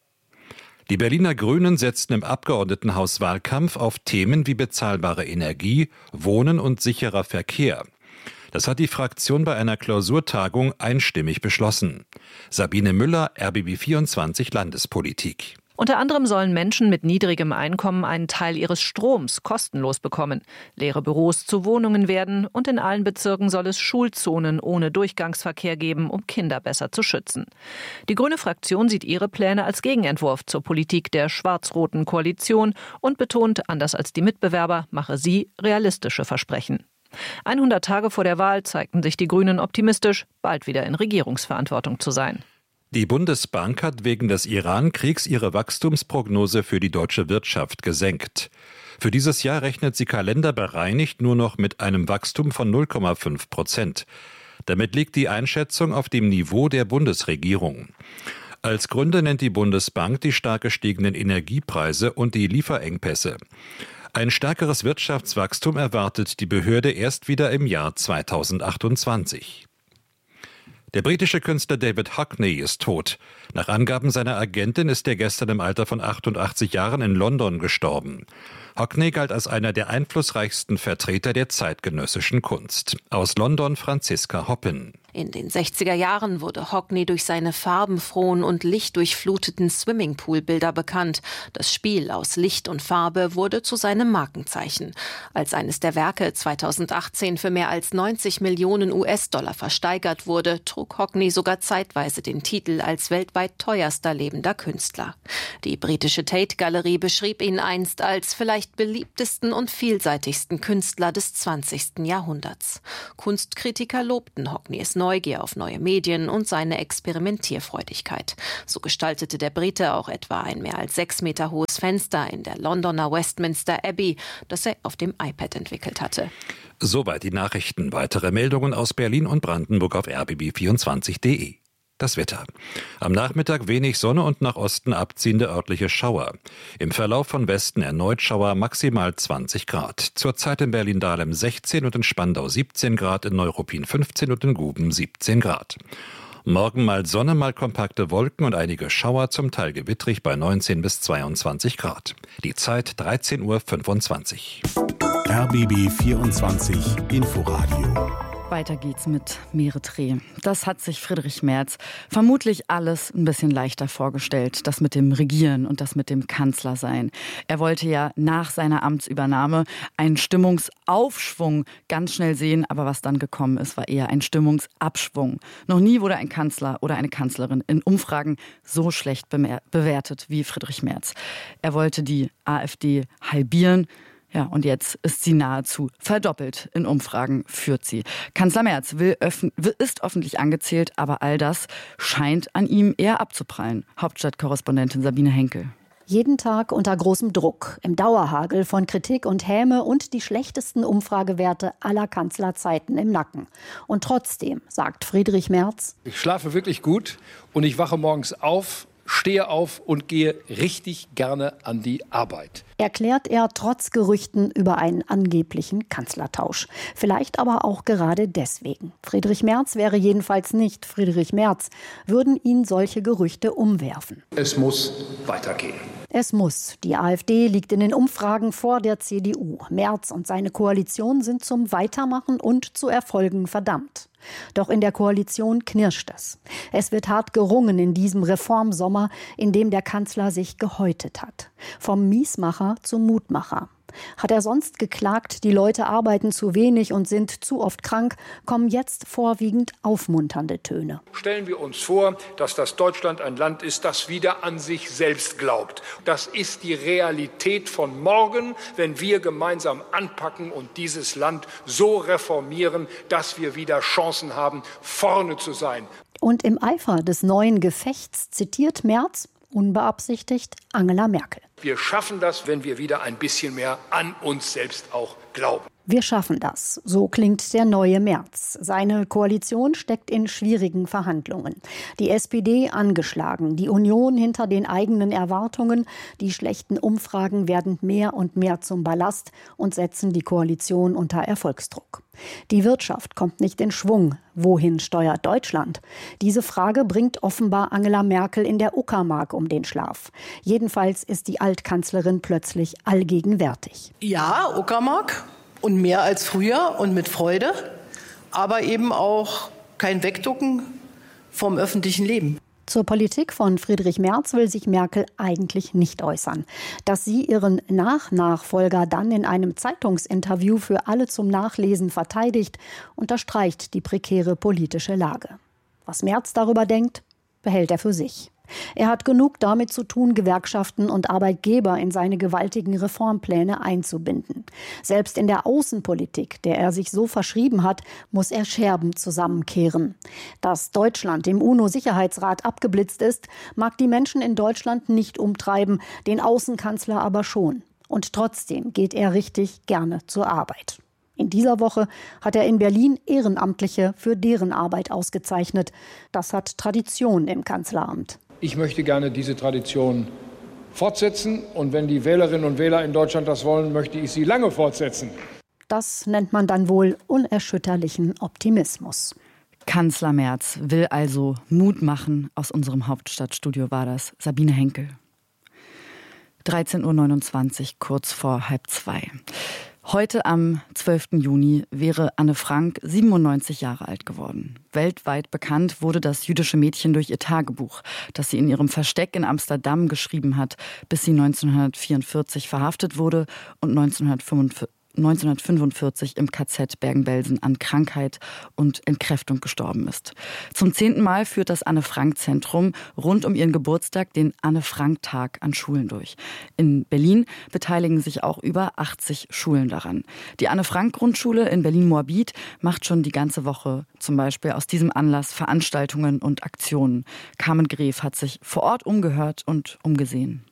Die Berliner Grünen setzten im Abgeordnetenhaus Wahlkampf auf Themen wie bezahlbare Energie, Wohnen und sicherer Verkehr. Das hat die Fraktion bei einer Klausurtagung einstimmig beschlossen. Sabine Müller, RBB24 Landespolitik. Unter anderem sollen Menschen mit niedrigem Einkommen einen Teil ihres Stroms kostenlos bekommen. Leere Büros zu Wohnungen werden und in allen Bezirken soll es Schulzonen ohne Durchgangsverkehr geben, um Kinder besser zu schützen. Die grüne Fraktion sieht ihre Pläne als Gegenentwurf zur Politik der schwarz-roten Koalition und betont, anders als die Mitbewerber, mache sie realistische Versprechen. 100 Tage vor der Wahl zeigten sich die Grünen optimistisch, bald wieder in Regierungsverantwortung zu sein. Die Bundesbank hat wegen des Iran-Kriegs ihre Wachstumsprognose für die deutsche Wirtschaft gesenkt. Für dieses Jahr rechnet sie kalenderbereinigt nur noch mit einem Wachstum von 0,5%. Damit liegt die Einschätzung auf dem Niveau der Bundesregierung. Als Gründe nennt die Bundesbank die stark gestiegenen Energiepreise und die Lieferengpässe. Ein stärkeres Wirtschaftswachstum erwartet die Behörde erst wieder im Jahr 2028. Der britische Künstler David Hockney ist tot. Nach Angaben seiner Agentin ist er gestern im Alter von 88 Jahren in London gestorben. Hockney galt als einer der einflussreichsten Vertreter der zeitgenössischen Kunst. Aus London Franziska Hoppen. In den 60er Jahren wurde Hockney durch seine farbenfrohen und lichtdurchfluteten Swimmingpool-Bilder bekannt. Das Spiel aus Licht und Farbe wurde zu seinem Markenzeichen. Als eines der Werke 2018 für mehr als 90 Millionen US-Dollar versteigert wurde, trug Hockney sogar zeitweise den Titel als weltweit teuerster lebender Künstler. Die britische Tate-Galerie beschrieb ihn einst als vielleicht beliebtesten und vielseitigsten Künstler des 20. Jahrhunderts. Kunstkritiker lobten Hockneys Neugier auf neue Medien und seine Experimentierfreudigkeit. So gestaltete der Brite auch etwa ein mehr als 6 Meter hohes Fenster in der Londoner Westminster Abbey, das er auf dem iPad entwickelt hatte. Soweit die Nachrichten. Weitere Meldungen aus Berlin und Brandenburg auf rbb24.de. Das Wetter. Am Nachmittag wenig Sonne und nach Osten abziehende örtliche Schauer. Im Verlauf von Westen erneut Schauer, maximal 20 Grad. Zurzeit in Berlin-Dahlem 16 und in Spandau 17 Grad, in Neuruppin 15 und in Guben 17 Grad. Morgen mal Sonne, mal kompakte Wolken und einige Schauer, zum Teil gewittrig bei 19 bis 22 Grad. Die Zeit 13:25 Uhr. RBB 24 Inforadio. Weiter geht's mit Meretreh. Das hat sich Friedrich Merz vermutlich alles ein bisschen leichter vorgestellt, das mit dem Regieren und das mit dem Kanzlersein. Er wollte ja nach seiner Amtsübernahme einen Stimmungsaufschwung ganz schnell sehen, aber was dann gekommen ist, war eher ein Stimmungsabschwung. Noch nie wurde ein Kanzler oder eine Kanzlerin in Umfragen so schlecht bewertet wie Friedrich Merz. Er wollte die AfD halbieren. Ja, und jetzt ist sie nahezu verdoppelt. In Umfragen führt sie. Kanzler Merz ist öffentlich angezählt, aber all das scheint an ihm eher abzuprallen. Hauptstadtkorrespondentin Sabine Henkel. Jeden Tag unter großem Druck, im Dauerhagel von Kritik und Häme und die schlechtesten Umfragewerte aller Kanzlerzeiten im Nacken. Und trotzdem, sagt Friedrich Merz: Ich schlafe wirklich gut und ich wache morgens auf, stehe auf und gehe richtig gerne an die Arbeit. Erklärt er trotz Gerüchten über einen angeblichen Kanzlertausch. Vielleicht aber auch gerade deswegen. Friedrich Merz wäre jedenfalls nicht Friedrich Merz, würden ihn solche Gerüchte umwerfen. Es muss weitergehen. Es muss. Die AfD liegt in den Umfragen vor der CDU. Merz und seine Koalition sind zum Weitermachen und zu Erfolgen verdammt. Doch in der Koalition knirscht es. Es wird hart gerungen in diesem Reformsommer, in dem der Kanzler sich gehäutet hat. Vom Miesmacher zum Mutmacher. Hat er sonst geklagt, die Leute arbeiten zu wenig und sind zu oft krank, kommen jetzt vorwiegend aufmunternde Töne. Stellen wir uns vor, dass das Deutschland ein Land ist, das wieder an sich selbst glaubt. Das ist die Realität von morgen, wenn wir gemeinsam anpacken und dieses Land so reformieren, dass wir wieder Chancen haben, vorne zu sein. Und im Eifer des neuen Gefechts zitiert Merz, unbeabsichtigt, Angela Merkel. Wir schaffen das, wenn wir wieder ein bisschen mehr an uns selbst auch glauben. Wir schaffen das. So klingt der neue Merz. Seine Koalition steckt in schwierigen Verhandlungen. Die SPD angeschlagen, die Union hinter den eigenen Erwartungen. Die schlechten Umfragen werden mehr und mehr zum Ballast und setzen die Koalition unter Erfolgsdruck. Die Wirtschaft kommt nicht in Schwung. Wohin steuert Deutschland? Diese Frage bringt offenbar Angela Merkel in der Uckermark um den Schlaf. Jedenfalls ist die Altkanzlerin plötzlich allgegenwärtig. Ja, Uckermark. Und mehr als früher und mit Freude, aber eben auch kein Wegducken vom öffentlichen Leben. Zur Politik von Friedrich Merz will sich Merkel eigentlich nicht äußern. Dass sie ihren Nachfolger dann in einem Zeitungsinterview für alle zum Nachlesen verteidigt, unterstreicht die prekäre politische Lage. Was Merz darüber denkt, behält er für sich. Er hat genug damit zu tun, Gewerkschaften und Arbeitgeber in seine gewaltigen Reformpläne einzubinden. Selbst in der Außenpolitik, der er sich so verschrieben hat, muss er Scherben zusammenkehren. Dass Deutschland im UNO-Sicherheitsrat abgeblitzt ist, mag die Menschen in Deutschland nicht umtreiben, den Außenkanzler aber schon. Und trotzdem geht er richtig gerne zur Arbeit. In dieser Woche hat er in Berlin Ehrenamtliche für deren Arbeit ausgezeichnet. Das hat Tradition im Kanzleramt. Ich möchte gerne diese Tradition fortsetzen. Und wenn die Wählerinnen und Wähler in Deutschland das wollen, möchte ich sie lange fortsetzen. Das nennt man dann wohl unerschütterlichen Optimismus. Kanzler Merz will also Mut machen. Aus unserem Hauptstadtstudio war das Sabine Henkel. 13.29 Uhr, kurz vor 1:30. Heute am 12. Juni wäre Anne Frank 97 Jahre alt geworden. Weltweit bekannt wurde das jüdische Mädchen durch ihr Tagebuch, das sie in ihrem Versteck in Amsterdam geschrieben hat, bis sie 1944 verhaftet wurde und 1945 im KZ Bergen-Belsen an Krankheit und Entkräftung gestorben ist. Zum 10. Mal führt das Anne-Frank-Zentrum rund um ihren Geburtstag den Anne-Frank-Tag an Schulen durch. In Berlin beteiligen sich auch über 80 Schulen daran. Die Anne-Frank-Grundschule in Berlin-Moabit macht schon die ganze Woche zum Beispiel aus diesem Anlass Veranstaltungen und Aktionen. Carmen Gref hat sich vor Ort umgehört und umgesehen.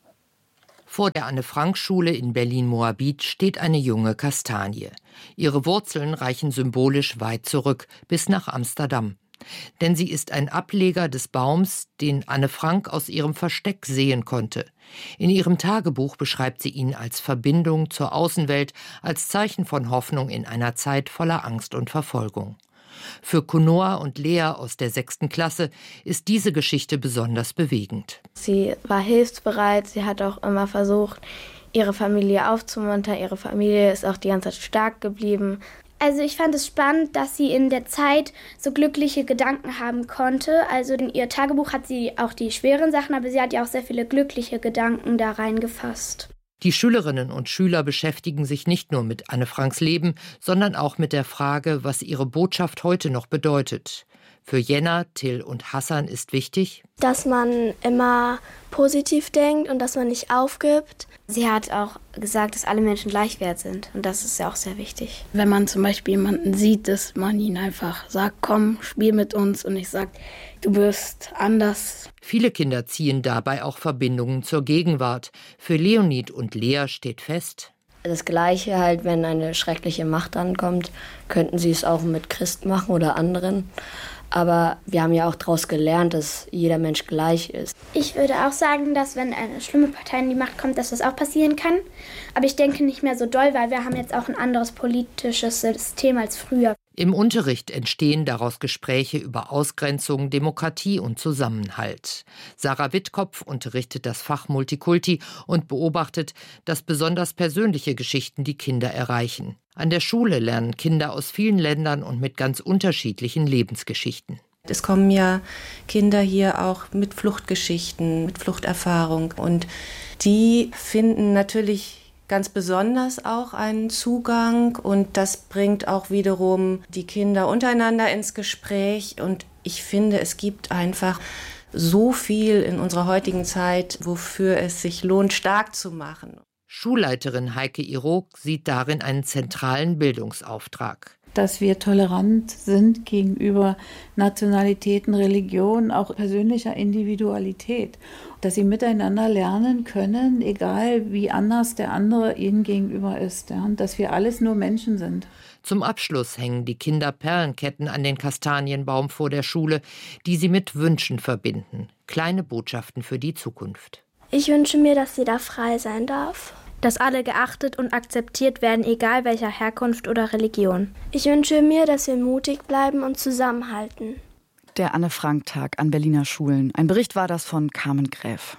Vor der Anne-Frank-Schule in Berlin-Moabit steht eine junge Kastanie. Ihre Wurzeln reichen symbolisch weit zurück, bis nach Amsterdam. Denn sie ist ein Ableger des Baums, den Anne Frank aus ihrem Versteck sehen konnte. In ihrem Tagebuch beschreibt sie ihn als Verbindung zur Außenwelt, als Zeichen von Hoffnung in einer Zeit voller Angst und Verfolgung. Für Kunoa und Lea aus der 6. Klasse ist diese Geschichte besonders bewegend. Sie war hilfsbereit, sie hat auch immer versucht, ihre Familie aufzumuntern. Ihre Familie ist auch die ganze Zeit stark geblieben. Also ich fand es spannend, dass sie in der Zeit so glückliche Gedanken haben konnte. Also in ihr Tagebuch hat sie auch die schweren Sachen, aber sie hat ja auch sehr viele glückliche Gedanken da reingefasst. Die Schülerinnen und Schüler beschäftigen sich nicht nur mit Anne Franks Leben, sondern auch mit der Frage, was ihre Botschaft heute noch bedeutet. Für Jenna, Till und Hassan ist wichtig, dass man immer positiv denkt und dass man nicht aufgibt. Sie hat auch gesagt, dass alle Menschen gleich wert sind und das ist ja auch sehr wichtig. Wenn man zum Beispiel jemanden sieht, dass man ihn einfach sagt, komm, spiel mit uns und nicht sagt, du bist anders. Viele Kinder ziehen dabei auch Verbindungen zur Gegenwart. Für Leonid und Lea steht fest, das Gleiche halt, wenn eine schreckliche Macht ankommt, könnten sie es auch mit Christ machen oder anderen. Aber wir haben ja auch daraus gelernt, dass jeder Mensch gleich ist. Ich würde auch sagen, dass wenn eine schlimme Partei in die Macht kommt, dass das auch passieren kann. Aber ich denke nicht mehr so doll, weil wir haben jetzt auch ein anderes politisches System als früher. Im Unterricht entstehen daraus Gespräche über Ausgrenzung, Demokratie und Zusammenhalt. Sarah Wittkopf unterrichtet das Fach Multikulti und beobachtet, dass besonders persönliche Geschichten die Kinder erreichen. An der Schule lernen Kinder aus vielen Ländern und mit ganz unterschiedlichen Lebensgeschichten. Es kommen ja Kinder hier auch mit Fluchtgeschichten, mit Fluchterfahrung und die finden natürlich ganz besonders auch einen Zugang und das bringt auch wiederum die Kinder untereinander ins Gespräch und ich finde, es gibt einfach so viel in unserer heutigen Zeit, wofür es sich lohnt, stark zu machen. Schulleiterin Heike Irok sieht darin einen zentralen Bildungsauftrag. Dass wir tolerant sind gegenüber Nationalitäten, Religionen, auch persönlicher Individualität. Dass sie miteinander lernen können, egal wie anders der andere ihnen gegenüber ist. Ja, und dass wir alles nur Menschen sind. Zum Abschluss hängen die Kinder Perlenketten an den Kastanienbaum vor der Schule, die sie mit Wünschen verbinden. Kleine Botschaften für die Zukunft. Ich wünsche mir, dass jeder frei sein darf. Dass alle geachtet und akzeptiert werden, egal welcher Herkunft oder Religion. Ich wünsche mir, dass wir mutig bleiben und zusammenhalten. Der Anne-Frank-Tag an Berliner Schulen. Ein Bericht war das von Carmen Gref.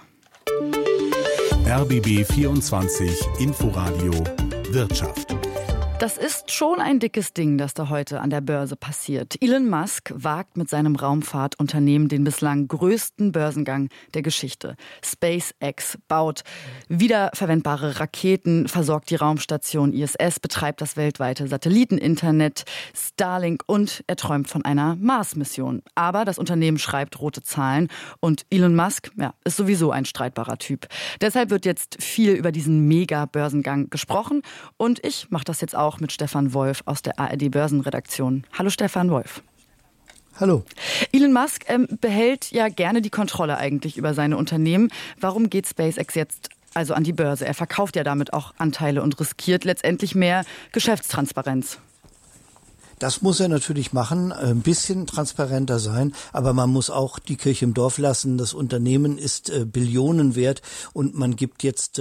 RBB 24 Inforadio Wirtschaft. Das ist schon ein dickes Ding, das da heute an der Börse passiert. Elon Musk wagt mit seinem Raumfahrtunternehmen den bislang größten Börsengang der Geschichte. SpaceX baut wiederverwendbare Raketen, versorgt die Raumstation ISS, betreibt das weltweite Satelliteninternet, Starlink und er träumt von einer Mars-Mission. Aber das Unternehmen schreibt rote Zahlen und Elon Musk ist sowieso ein streitbarer Typ. Deshalb wird jetzt viel über diesen Mega-Börsengang gesprochen und ich mache das jetzt auch mit Stefan Wolf aus der ARD-Börsenredaktion. Hallo Stefan Wolf. Hallo. Elon Musk behält ja gerne die Kontrolle eigentlich über seine Unternehmen. Warum geht SpaceX jetzt also an die Börse? Er verkauft ja damit auch Anteile und riskiert letztendlich mehr Geschäftstransparenz. Das muss er natürlich machen, ein bisschen transparenter sein, aber man muss auch die Kirche im Dorf lassen. Das Unternehmen ist Billionen wert und man gibt jetzt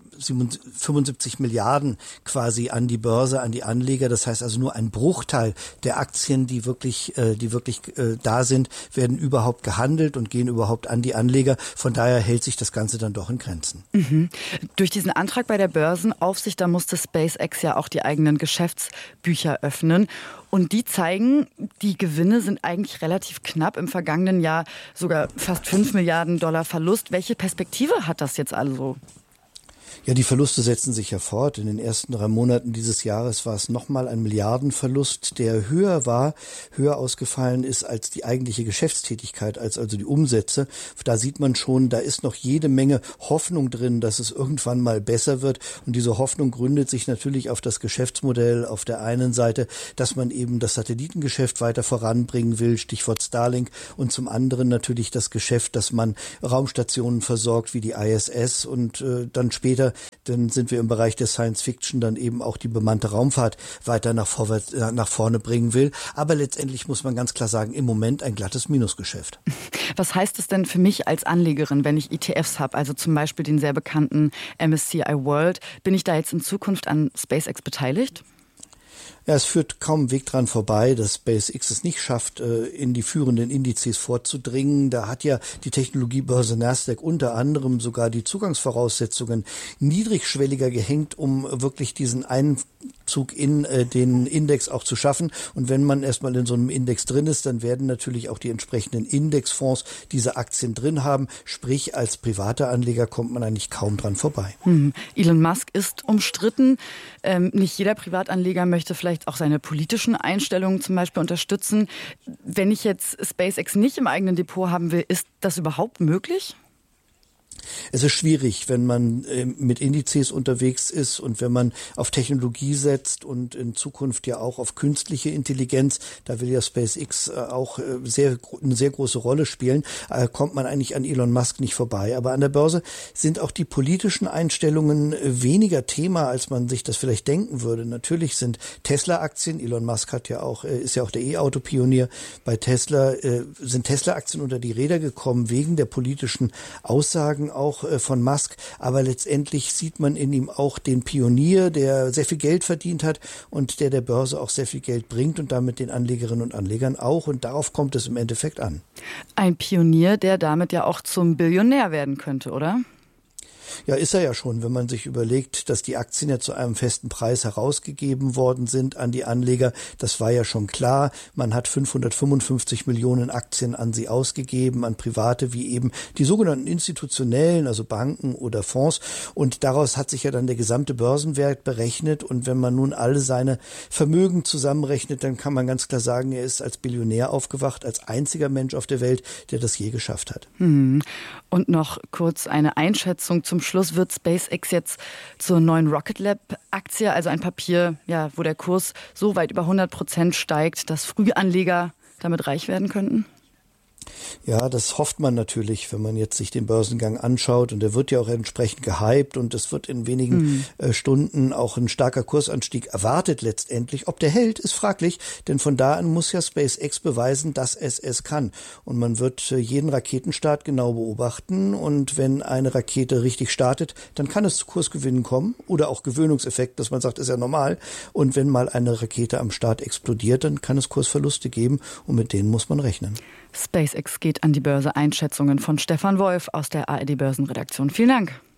75 Milliarden quasi an die Börse, an die Anleger. Das heißt also nur ein Bruchteil der Aktien, die wirklich da sind, werden überhaupt gehandelt und gehen überhaupt an die Anleger. Von daher hält sich das Ganze dann doch in Grenzen. Mhm. Durch diesen Antrag bei der Börsenaufsicht, da musste SpaceX ja auch die eigenen Geschäftsbücher öffnen. Und die zeigen, die Gewinne sind eigentlich relativ knapp. Im vergangenen Jahr sogar fast 5 Milliarden Dollar Verlust. Welche Perspektive hat das jetzt also? Ja, die Verluste setzen sich ja fort. In den ersten 3 Monaten dieses Jahres war es nochmal ein Milliardenverlust, der höher ausgefallen ist als die eigentliche Geschäftstätigkeit, als also die Umsätze. Da sieht man schon, da ist noch jede Menge Hoffnung drin, dass es irgendwann mal besser wird. Und diese Hoffnung gründet sich natürlich auf das Geschäftsmodell auf der einen Seite, dass man eben das Satellitengeschäft weiter voranbringen will, Stichwort Starlink, und zum anderen natürlich das Geschäft, dass man Raumstationen versorgt wie die ISS und dann später, dann sind wir im Bereich der Science Fiction, dann eben auch die bemannte Raumfahrt weiter nach vorne bringen will. Aber letztendlich muss man ganz klar sagen, im Moment ein glattes Minusgeschäft. Was heißt es denn für mich als Anlegerin, wenn ich ETFs habe, also zum Beispiel den sehr bekannten MSCI World? Bin ich da jetzt in Zukunft an SpaceX beteiligt? Ja, es führt kaum Weg dran vorbei, dass SpaceX es nicht schafft, in die führenden Indizes vorzudringen. Da hat ja die Technologiebörse Nasdaq unter anderem sogar die Zugangsvoraussetzungen niedrigschwelliger gehängt, um wirklich diesen Einzug in den Index auch zu schaffen. Und wenn man erstmal in so einem Index drin ist, dann werden natürlich auch die entsprechenden Indexfonds diese Aktien drin haben. Sprich, als privater Anleger kommt man eigentlich kaum dran vorbei. Elon Musk ist umstritten. Nicht jeder Privatanleger möchte vielleicht auch seine politischen Einstellungen zum Beispiel unterstützen. Wenn ich jetzt SpaceX nicht im eigenen Depot haben will, ist das überhaupt möglich? Es ist schwierig, wenn man mit Indizes unterwegs ist und wenn man auf Technologie setzt und in Zukunft ja auch auf künstliche Intelligenz, da will ja SpaceX auch eine sehr große Rolle spielen, kommt man eigentlich an Elon Musk nicht vorbei. Aber an der Börse sind auch die politischen Einstellungen weniger Thema, als man sich das vielleicht denken würde. Natürlich sind Tesla-Aktien, Elon Musk ist ja auch der E-Auto-Pionier, bei Tesla sind Tesla-Aktien unter die Räder gekommen wegen der politischen Aussagen auch von Musk, aber letztendlich sieht man in ihm auch den Pionier, der sehr viel Geld verdient hat und der Börse auch sehr viel Geld bringt und damit den Anlegerinnen und Anlegern auch, und darauf kommt es im Endeffekt an. Ein Pionier, der damit ja auch zum Billionär werden könnte, oder? Ja, ist er ja schon, wenn man sich überlegt, dass die Aktien ja zu einem festen Preis herausgegeben worden sind an die Anleger. Das war ja schon klar. Man hat 555 Millionen Aktien an sie ausgegeben, an Private wie eben die sogenannten institutionellen, also Banken oder Fonds. Und daraus hat sich ja dann der gesamte Börsenwert berechnet. Und wenn man nun alle seine Vermögen zusammenrechnet, dann kann man ganz klar sagen, er ist als Billionär aufgewacht, als einziger Mensch auf der Welt, der das je geschafft hat. Und noch kurz eine Einschätzung zum Schluss. Wird SpaceX jetzt zur neuen Rocket Lab-Aktie, also ein Papier, ja, wo der Kurs so weit über 100% steigt, dass Frühanleger damit reich werden könnten? Ja, das hofft man natürlich, wenn man jetzt sich den Börsengang anschaut, und der wird ja auch entsprechend gehypt und es wird in wenigen Stunden auch ein starker Kursanstieg erwartet letztendlich. Ob der hält, ist fraglich, denn von da an muss ja SpaceX beweisen, dass es kann. Und man wird jeden Raketenstart genau beobachten, und wenn eine Rakete richtig startet, dann kann es zu Kursgewinnen kommen oder auch Gewöhnungseffekt, dass man sagt, ist ja normal. Und wenn mal eine Rakete am Start explodiert, dann kann es Kursverluste geben, und mit denen muss man rechnen. SpaceX geht an die Börse. Einschätzungen von Stefan Wolf aus der ARD Börsenredaktion. Vielen Dank.